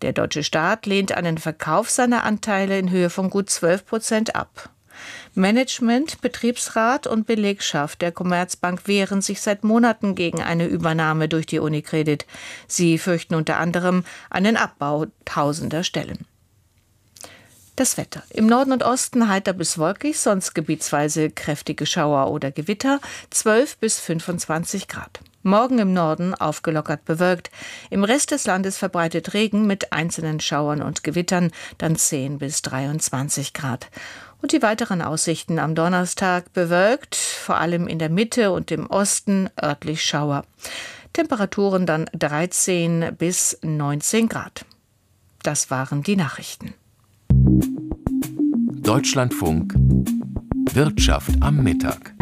Der deutsche Staat lehnt einen Verkauf seiner Anteile in Höhe von gut 12% ab. Management, Betriebsrat und Belegschaft der Commerzbank wehren sich seit Monaten gegen eine Übernahme durch die UniCredit. Sie fürchten unter anderem einen Abbau tausender Stellen. Das Wetter. Im Norden und Osten heiter bis wolkig, sonst gebietsweise kräftige Schauer oder Gewitter, 12 bis 25 Grad. Morgen im Norden aufgelockert bewölkt. Im Rest des Landes verbreitet Regen mit einzelnen Schauern und Gewittern, dann 10 bis 23 Grad. Und die weiteren Aussichten am Donnerstag bewölkt, vor allem in der Mitte und im Osten örtlich Schauer. Temperaturen dann 13 bis 19 Grad. Das waren die Nachrichten. Deutschlandfunk Wirtschaft am Mittag.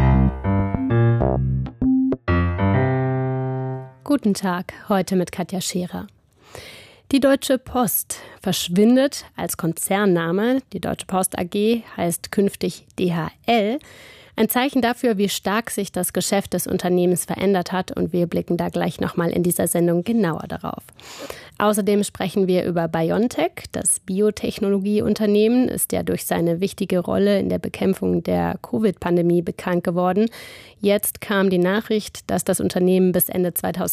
Guten Tag, heute mit Katja Scherer. Die Deutsche Post verschwindet als Konzernname. Die Deutsche Post AG heißt künftig DHL. Ein Zeichen dafür, wie stark sich das Geschäft des Unternehmens verändert hat. Und wir blicken da gleich nochmal in dieser Sendung genauer darauf. Außerdem sprechen wir über BioNTech. Das Biotechnologieunternehmen ist ja durch seine wichtige Rolle in der Bekämpfung der Covid-Pandemie bekannt geworden. Jetzt kam die Nachricht, dass das Unternehmen bis Ende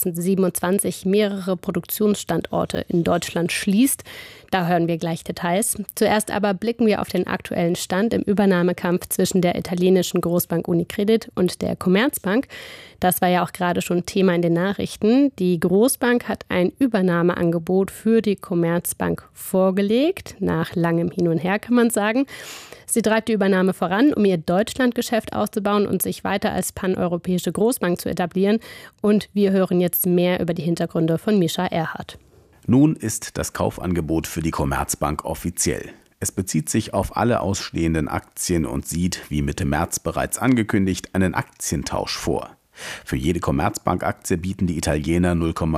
2027 mehrere Produktionsstandorte in Deutschland schließt. Da hören wir gleich Details. Zuerst aber blicken wir auf den aktuellen Stand im Übernahmekampf zwischen der italienischen Großbank UniCredit und der Commerzbank. Das war ja auch gerade schon Thema in den Nachrichten. Die Großbank hat ein Übernahmeangebot für die Commerzbank vorgelegt. Nach langem Hin und Her kann man sagen. Sie treibt die Übernahme voran, um ihr Deutschlandgeschäft auszubauen und sich weiter als paneuropäische Großbank zu etablieren. Und wir hören jetzt mehr über die Hintergründe von Mischa Erhardt. Nun ist das Kaufangebot für die Commerzbank offiziell. Es bezieht sich auf alle ausstehenden Aktien und sieht, wie Mitte März bereits angekündigt, einen Aktientausch vor. Für jede Commerzbank-Aktie bieten die Italiener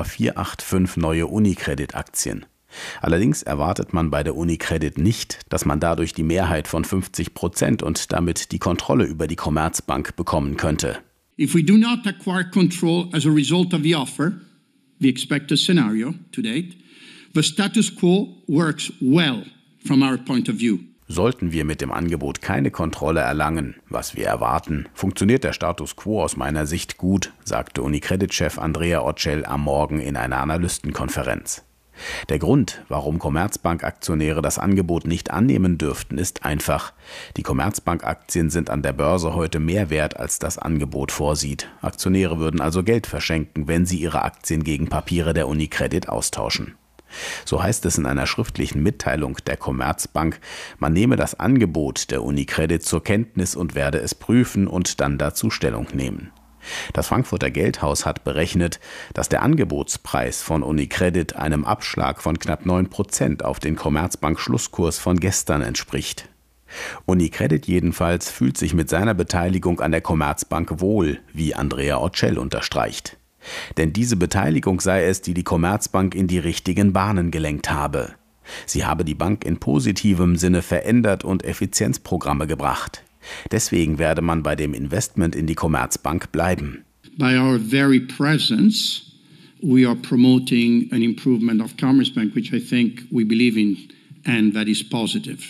0,485 neue UniCredit-Aktien. Allerdings erwartet man bei der UniCredit nicht, dass man dadurch die Mehrheit von 50% und damit die Kontrolle über die Commerzbank bekommen könnte. If we do not acquire control as a result of the offer, we expect a scenario to date, the status quo works well from our point of view. Sollten wir mit dem Angebot keine Kontrolle erlangen, was wir erwarten, funktioniert der Status quo aus meiner Sicht gut, sagte UniCredit-Chef Andrea Orcel am Morgen in einer Analystenkonferenz. Der Grund, warum Commerzbank-Aktionäre das Angebot nicht annehmen dürften, ist einfach. Die Commerzbank-Aktien sind an der Börse heute mehr wert, als das Angebot vorsieht. Aktionäre würden also Geld verschenken, wenn sie ihre Aktien gegen Papiere der UniCredit austauschen. So heißt es in einer schriftlichen Mitteilung der Commerzbank, man nehme das Angebot der UniCredit zur Kenntnis und werde es prüfen und dann dazu Stellung nehmen. Das Frankfurter Geldhaus hat berechnet, dass der Angebotspreis von UniCredit einem Abschlag von knapp 9% auf den Commerzbank-Schlusskurs von gestern entspricht. UniCredit jedenfalls fühlt sich mit seiner Beteiligung an der Commerzbank wohl, wie Andrea Orcel unterstreicht. Denn diese Beteiligung sei es, die die Commerzbank in die richtigen Bahnen gelenkt habe. Sie habe die Bank in positivem Sinne verändert und Effizienzprogramme gebracht. Deswegen werde man bei dem Investment in die Commerzbank bleiben. By our very presence, we are promoting an improvement of Commerzbank, which I think we believe in and that is positive.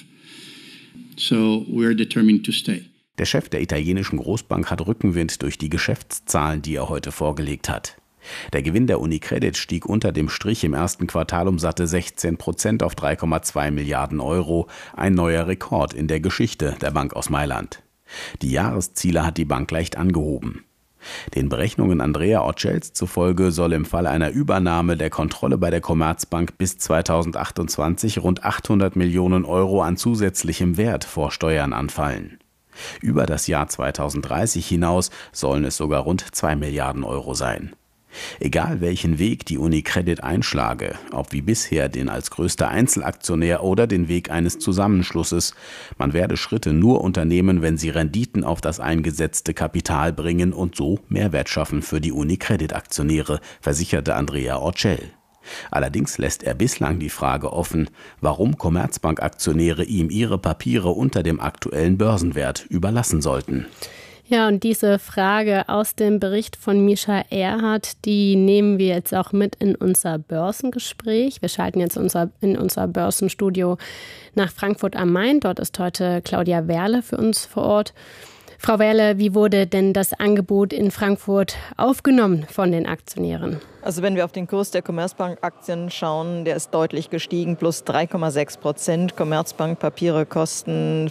So we are determined to stay. Der Chef der italienischen Großbank hat Rückenwind durch die Geschäftszahlen, die er heute vorgelegt hat. Der Gewinn der UniCredit stieg unter dem Strich im ersten Quartal um satte 16% auf 3,2 Milliarden Euro, ein neuer Rekord in der Geschichte der Bank aus Mailand. Die Jahresziele hat die Bank leicht angehoben. Den Berechnungen Andrea Orcels zufolge soll im Fall einer Übernahme der Kontrolle bei der Commerzbank bis 2028 rund 800 Millionen Euro an zusätzlichem Wert vor Steuern anfallen. Über das Jahr 2030 hinaus sollen es sogar rund 2 Milliarden Euro sein. Egal welchen Weg die UniCredit einschlage, ob wie bisher den als größter Einzelaktionär oder den Weg eines Zusammenschlusses, man werde Schritte nur unternehmen, wenn sie Renditen auf das eingesetzte Kapital bringen und so Mehrwert schaffen für die UniCredit-Aktionäre, versicherte Andrea Orcel. Allerdings lässt er bislang die Frage offen, warum Commerzbank-Aktionäre ihm ihre Papiere unter dem aktuellen Börsenwert überlassen sollten. Ja, und diese Frage aus dem Bericht von Mischa Erhardt, die nehmen wir jetzt auch mit in unser Börsengespräch. Wir schalten jetzt in unser Börsenstudio nach Frankfurt am Main. Dort ist heute Claudia Werle für uns vor Ort. Frau Werle, wie wurde denn das Angebot in Frankfurt aufgenommen von den Aktionären? Also wenn wir auf den Kurs der Commerzbank-Aktien schauen, der ist deutlich gestiegen, plus 3,6%. Commerzbank-Papiere kosten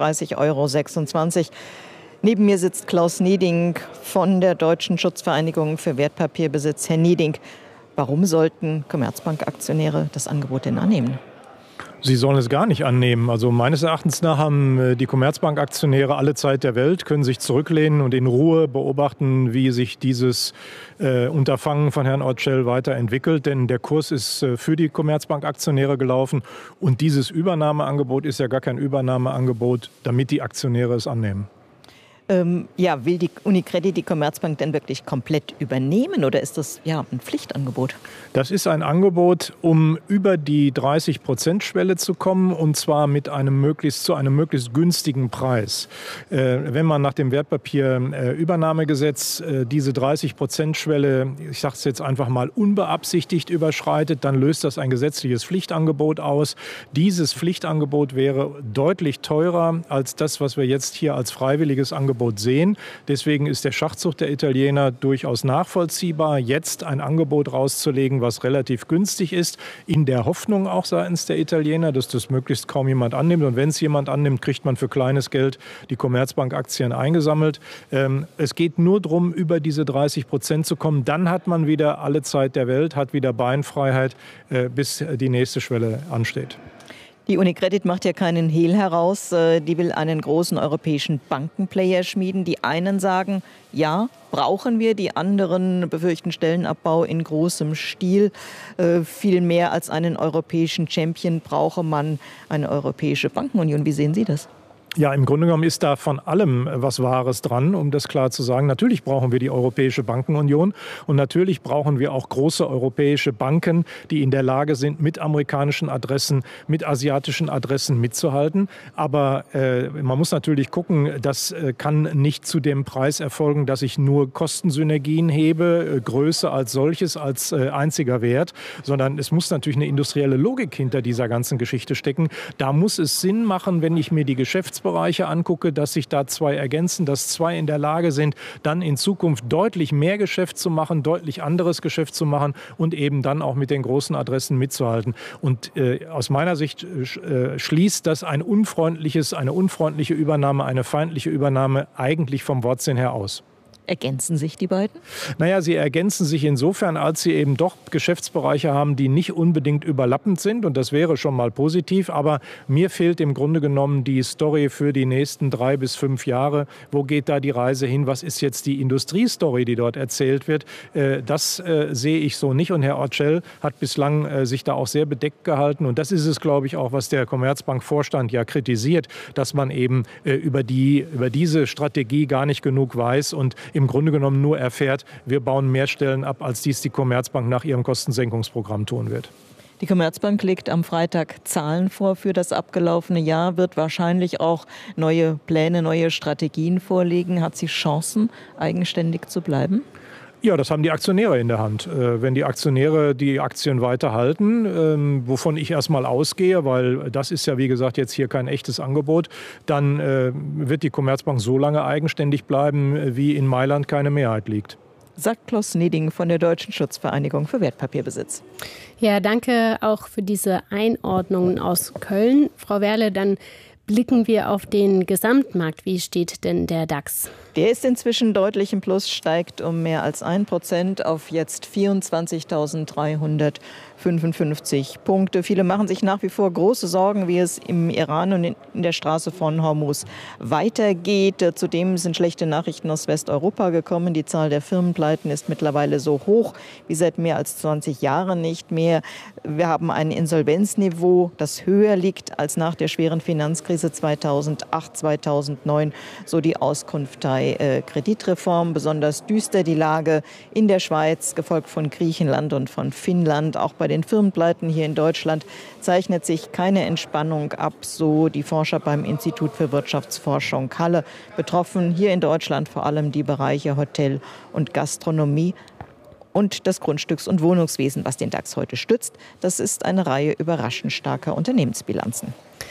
35,26 €. Neben mir sitzt Klaus Nieding von der Deutschen Schutzvereinigung für Wertpapierbesitz. Herr Nieding, warum sollten Commerzbank-Aktionäre das Angebot denn annehmen? Sie sollen es gar nicht annehmen. Also meines Erachtens nach haben die Commerzbank-Aktionäre alle Zeit der Welt, können sich zurücklehnen und in Ruhe beobachten, wie sich dieses Unterfangen von Herrn Orcel weiterentwickelt. Denn der Kurs ist für die Commerzbank-Aktionäre gelaufen und dieses Übernahmeangebot ist ja gar kein Übernahmeangebot, damit die Aktionäre es annehmen. Will die UniCredit die Commerzbank denn wirklich komplett übernehmen oder ist das ein Pflichtangebot? Das ist ein Angebot, um über die 30%-Schwelle zu kommen und zwar zu einem möglichst günstigen Preis. Wenn man nach dem Wertpapierübernahmegesetz diese 30%-Schwelle, ich sage es jetzt einfach mal, unbeabsichtigt überschreitet, dann löst das ein gesetzliches Pflichtangebot aus. Dieses Pflichtangebot wäre deutlich teurer als das, was wir jetzt hier als freiwilliges Angebot sehen. Deswegen ist der Schachzug der Italiener durchaus nachvollziehbar, jetzt ein Angebot rauszulegen, was relativ günstig ist, in der Hoffnung auch seitens der Italiener, dass das möglichst kaum jemand annimmt. Und wenn es jemand annimmt, kriegt man für kleines Geld die Commerzbank-Aktien eingesammelt. Es geht nur darum, über diese 30% zu kommen. Dann hat man wieder alle Zeit der Welt, hat wieder Beinfreiheit, bis die nächste Schwelle ansteht. Die UniCredit macht ja keinen Hehl heraus. Die will einen großen europäischen Bankenplayer schmieden. Die einen sagen, ja, brauchen wir. Die anderen befürchten Stellenabbau in großem Stil. Viel mehr als einen europäischen Champion brauche man eine europäische Bankenunion. Wie sehen Sie das? Ja, im Grunde genommen ist da von allem was Wahres dran, um das klar zu sagen. Natürlich brauchen wir die Europäische Bankenunion und natürlich brauchen wir auch große europäische Banken, die in der Lage sind, mit amerikanischen Adressen, mit asiatischen Adressen mitzuhalten. Aber man muss natürlich gucken, das kann nicht zu dem Preis erfolgen, dass ich nur Kostensynergien hebe, Größe als solches, als einziger Wert, sondern es muss natürlich eine industrielle Logik hinter dieser ganzen Geschichte stecken. Da muss es Sinn machen, wenn ich mir die Geschäftsbereiche angucke, dass sich da zwei ergänzen, dass zwei in der Lage sind, dann in Zukunft deutlich mehr Geschäft zu machen, deutlich anderes Geschäft zu machen und eben dann auch mit den großen Adressen mitzuhalten. Und aus meiner Sicht schließt das eine unfreundliche Übernahme, eine feindliche Übernahme eigentlich vom Wortsinn her aus. Ergänzen sich die beiden? Naja, sie ergänzen sich insofern, als sie eben doch Geschäftsbereiche haben, die nicht unbedingt überlappend sind. Und das wäre schon mal positiv. Aber mir fehlt im Grunde genommen die Story für die nächsten 3 bis 5 Jahre. Wo geht da die Reise hin? Was ist jetzt die Industriestory, die dort erzählt wird? Das sehe ich so nicht. Und Herr Orcel hat bislang sich da auch sehr bedeckt gehalten. Und das ist es, glaube ich, auch, was der Commerzbank-Vorstand ja kritisiert, dass man eben über diese Strategie gar nicht genug weiß und im Grunde genommen nur erfährt, wir bauen mehr Stellen ab, als dies die Commerzbank nach ihrem Kostensenkungsprogramm tun wird. Die Commerzbank legt am Freitag Zahlen vor für das abgelaufene Jahr, wird wahrscheinlich auch neue Pläne, neue Strategien vorlegen. Hat sie Chancen, eigenständig zu bleiben? Ja, das haben die Aktionäre in der Hand. Wenn die Aktionäre die Aktien weiterhalten, wovon ich erstmal ausgehe, weil das ist ja wie gesagt jetzt hier kein echtes Angebot, dann wird die Commerzbank so lange eigenständig bleiben, wie in Mailand keine Mehrheit liegt. Sagt Klaus Nieding von der Deutschen Schutzvereinigung für Wertpapierbesitz. Ja, danke auch für diese Einordnungen aus Köln. Frau Werle, dann blicken wir auf den Gesamtmarkt. Wie steht denn der DAX? Der ist inzwischen deutlich im Plus, steigt um mehr als 1% auf jetzt 24.355 Punkte. Viele machen sich nach wie vor große Sorgen, wie es im Iran und in der Straße von Hormuz weitergeht. Zudem sind schlechte Nachrichten aus Westeuropa gekommen. Die Zahl der Firmenpleiten ist mittlerweile so hoch wie seit mehr als 20 Jahren nicht mehr. Wir haben ein Insolvenzniveau, das höher liegt als nach der schweren Finanzkrise 2008, 2009, so die Auskunft der Kreditreform. Besonders düster die Lage in der Schweiz, gefolgt von Griechenland und von Finnland. Auch bei bei den Firmenpleiten hier in Deutschland zeichnet sich keine Entspannung ab, so die Forscher beim Institut für Wirtschaftsforschung Halle. Betroffen hier in Deutschland vor allem die Bereiche Hotel und Gastronomie und das Grundstücks- und Wohnungswesen, was den DAX heute stützt. Das ist eine Reihe überraschend starker Unternehmensbilanzen.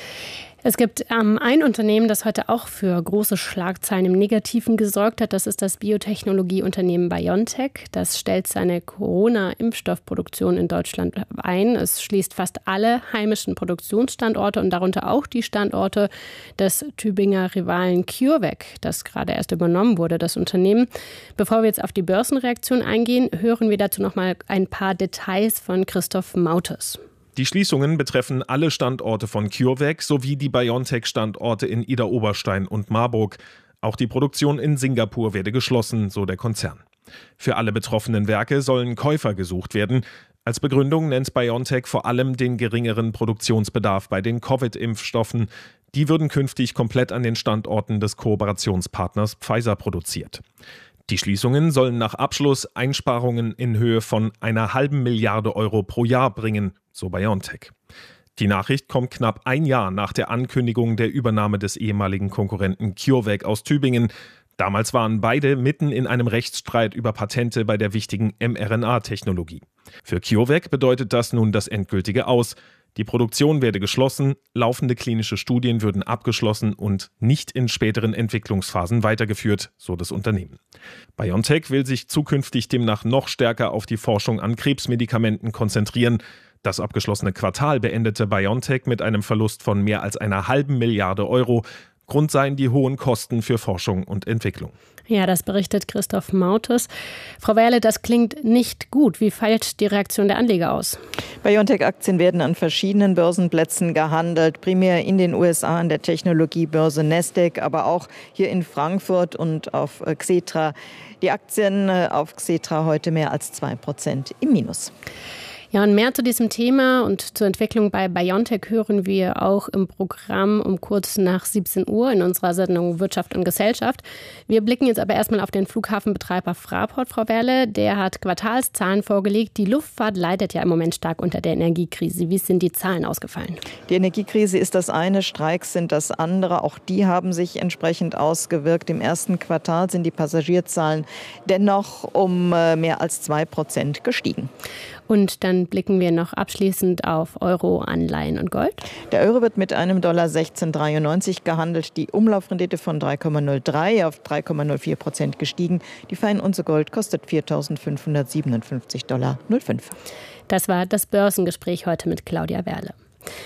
Es gibt ein Unternehmen, das heute auch für große Schlagzeilen im Negativen gesorgt hat. Das ist das Biotechnologieunternehmen BioNTech. Das stellt seine Corona-Impfstoffproduktion in Deutschland ein. Es schließt fast alle heimischen Produktionsstandorte und darunter auch die Standorte des Tübinger Rivalen CureVac, das gerade erst übernommen wurde, das Unternehmen. Bevor wir jetzt auf die Börsenreaktion eingehen, hören wir dazu noch mal ein paar Details von Christoph Mautes. Die Schließungen betreffen alle Standorte von CureVac sowie die BioNTech-Standorte in Idar-Oberstein und Marburg. Auch die Produktion in Singapur werde geschlossen, so der Konzern. Für alle betroffenen Werke sollen Käufer gesucht werden. Als Begründung nennt BioNTech vor allem den geringeren Produktionsbedarf bei den Covid-Impfstoffen. Die würden künftig komplett an den Standorten des Kooperationspartners Pfizer produziert. Die Schließungen sollen nach Abschluss Einsparungen in Höhe von 1,5 Milliarden Euro pro Jahr bringen, so BioNTech. Die Nachricht kommt knapp ein Jahr nach der Ankündigung der Übernahme des ehemaligen Konkurrenten CureVac aus Tübingen. Damals waren beide mitten in einem Rechtsstreit über Patente bei der wichtigen mRNA-Technologie. Für CureVac bedeutet das nun das endgültige Aus. Die Produktion werde geschlossen, laufende klinische Studien würden abgeschlossen und nicht in späteren Entwicklungsphasen weitergeführt, so das Unternehmen. BioNTech will sich zukünftig demnach noch stärker auf die Forschung an Krebsmedikamenten konzentrieren. Das abgeschlossene Quartal beendete BioNTech mit einem Verlust von mehr als 1,5 Milliarden Euro. Grund seien die hohen Kosten für Forschung und Entwicklung. Ja, das berichtet Christoph Mautes. Frau Werle, das klingt nicht gut. Wie fällt die Reaktion der Anleger aus? BioNTech-Aktien werden an verschiedenen Börsenplätzen gehandelt, primär in den USA an der Technologiebörse Nasdaq, aber auch hier in Frankfurt und auf Xetra. Die Aktien auf Xetra heute mehr als 2% im Minus. Ja, und mehr zu diesem Thema und zur Entwicklung bei BioNTech hören wir auch im Programm um kurz nach 17 Uhr in unserer Sendung Wirtschaft und Gesellschaft. Wir blicken jetzt aber erstmal auf den Flughafenbetreiber Fraport, Frau Werle. Der hat Quartalszahlen vorgelegt. Die Luftfahrt leidet ja im Moment stark unter der Energiekrise. Wie sind die Zahlen ausgefallen? Die Energiekrise ist das eine, Streiks sind das andere. Auch die haben sich entsprechend ausgewirkt. Im ersten Quartal sind die Passagierzahlen dennoch um mehr als 2% gestiegen. Und dann blicken wir noch abschließend auf Euro, Anleihen und Gold. Der Euro wird mit einem Dollar 16,93 gehandelt. Die Umlaufrendite von 3,03 auf 3,04% gestiegen. Die Feinunze Gold kostet $4.557,05 $. Das war das Börsengespräch heute mit Claudia Werle.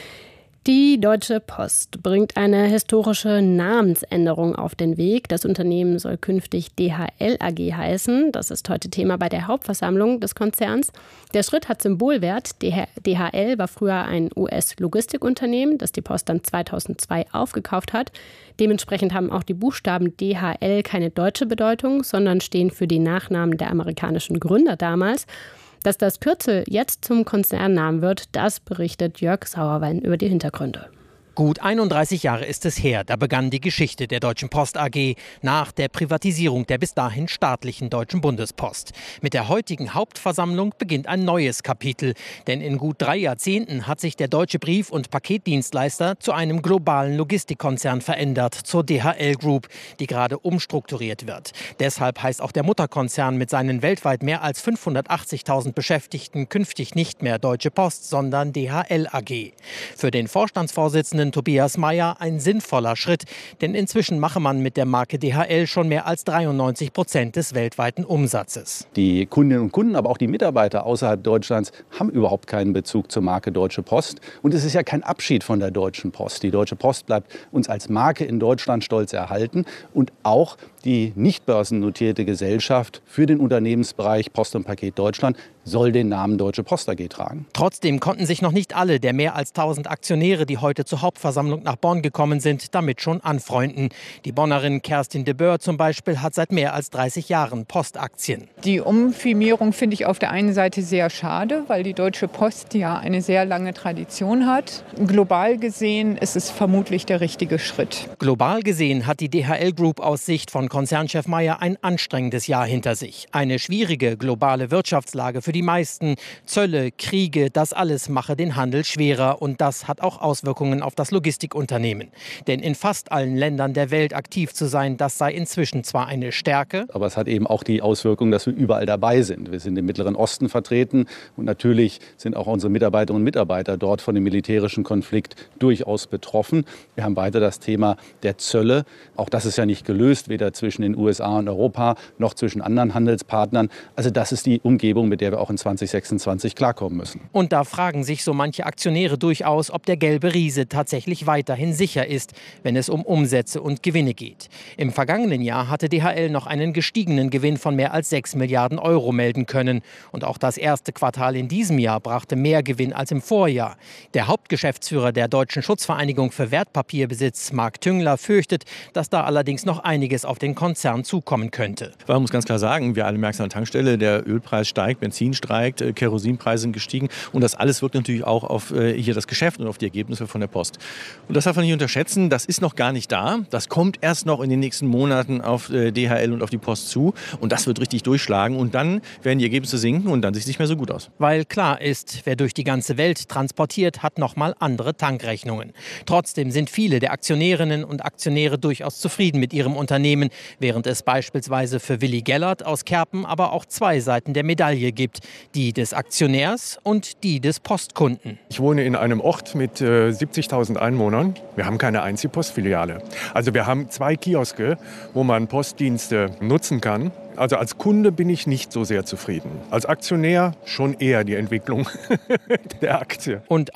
Die Deutsche Post bringt eine historische Namensänderung auf den Weg. Das Unternehmen soll künftig DHL AG heißen. Das ist heute Thema bei der Hauptversammlung des Konzerns. Der Schritt hat Symbolwert. DHL war früher ein US-Logistikunternehmen, das die Post dann 2002 aufgekauft hat. Dementsprechend haben auch die Buchstaben DHL keine deutsche Bedeutung, sondern stehen für die Nachnamen der amerikanischen Gründer damals. Dass das Kürzel jetzt zum Konzernnamen wird, das berichtet Jörg Sauerwein über die Hintergründe. Gut 31 Jahre ist es her, da begann die Geschichte der Deutschen Post AG nach der Privatisierung der bis dahin staatlichen Deutschen Bundespost. Mit der heutigen Hauptversammlung beginnt ein neues Kapitel, denn in gut 3 Jahrzehnten hat sich der deutsche Brief- und Paketdienstleister zu einem globalen Logistikkonzern verändert, zur DHL Group, die gerade umstrukturiert wird. Deshalb heißt auch der Mutterkonzern mit seinen weltweit mehr als 580.000 Beschäftigten künftig nicht mehr Deutsche Post, sondern DHL AG. Für den Vorstandsvorsitzenden Tobias Meyer ein sinnvoller Schritt, denn inzwischen mache man mit der Marke DHL schon mehr als 93% des weltweiten Umsatzes. Die Kundinnen und Kunden, aber auch die Mitarbeiter außerhalb Deutschlands haben überhaupt keinen Bezug zur Marke Deutsche Post. Und es ist ja kein Abschied von der Deutschen Post. Die Deutsche Post bleibt uns als Marke in Deutschland stolz erhalten. Und auch die nicht börsennotierte Gesellschaft für den Unternehmensbereich Post und Paket Deutschland soll den Namen Deutsche Post AG tragen. Trotzdem konnten sich noch nicht alle der mehr als 1000 Aktionäre, die heute zur Hauptversammlung nach Bonn gekommen sind, damit schon anfreunden. Die Bonnerin Kerstin de Boer zum Beispiel hat seit mehr als 30 Jahren Postaktien. Die Umfirmierung finde ich auf der einen Seite sehr schade, weil die Deutsche Post ja eine sehr lange Tradition hat. Global gesehen ist es vermutlich der richtige Schritt. Global gesehen hat die DHL Group aus Sicht von Konzernchef Meyer ein anstrengendes Jahr hinter sich. Eine schwierige globale Wirtschaftslage für die die meisten. Zölle, Kriege, das alles mache den Handel schwerer. Und das hat auch Auswirkungen auf das Logistikunternehmen. Denn in fast allen Ländern der Welt aktiv zu sein, das sei inzwischen zwar eine Stärke. Aber es hat eben auch die Auswirkung, dass wir überall dabei sind. Wir sind im Mittleren Osten vertreten. Und natürlich sind auch unsere Mitarbeiterinnen und Mitarbeiter dort von dem militärischen Konflikt durchaus betroffen. Wir haben weiter das Thema der Zölle. Auch das ist ja nicht gelöst, weder zwischen den USA und Europa noch zwischen anderen Handelspartnern. Also das ist die Umgebung, mit der wir auch in 2026 klarkommen müssen. Und da fragen sich so manche Aktionäre durchaus, ob der gelbe Riese tatsächlich weiterhin sicher ist, wenn es um Umsätze und Gewinne geht. Im vergangenen Jahr hatte DHL noch einen gestiegenen Gewinn von mehr als 6 Milliarden Euro melden können. Und auch das erste Quartal in diesem Jahr brachte mehr Gewinn als im Vorjahr. Der Hauptgeschäftsführer der Deutschen Schutzvereinigung für Wertpapierbesitz, Marc Tüngler, fürchtet, dass da allerdings noch einiges auf den Konzern zukommen könnte. Man muss ganz klar sagen, wir alle merken es an der Tankstelle, der Ölpreis steigt, Benzin steigt, Kerosinpreise sind gestiegen und das alles wirkt natürlich auch auf hier das Geschäft und auf die Ergebnisse von der Post. Und das darf man nicht unterschätzen, das ist noch gar nicht da, das kommt erst noch in den nächsten Monaten auf DHL und auf die Post zu und das wird richtig durchschlagen und dann werden die Ergebnisse sinken und dann sieht es nicht mehr so gut aus. Weil klar ist, wer durch die ganze Welt transportiert, hat nochmal andere Tankrechnungen. Trotzdem sind viele der Aktionärinnen und Aktionäre durchaus zufrieden mit ihrem Unternehmen, während es beispielsweise für Willi Gellert aus Kerpen aber auch zwei Seiten der Medaille gibt, die des Aktionärs und die des Postkunden. Ich wohne in einem Ort mit 70.000 Einwohnern. Wir haben keine einzige Postfiliale. Also wir haben 2 Kioske, wo man Postdienste nutzen kann. Also als Kunde bin ich nicht so sehr zufrieden. Als Aktionär schon eher die Entwicklung der Aktie. Und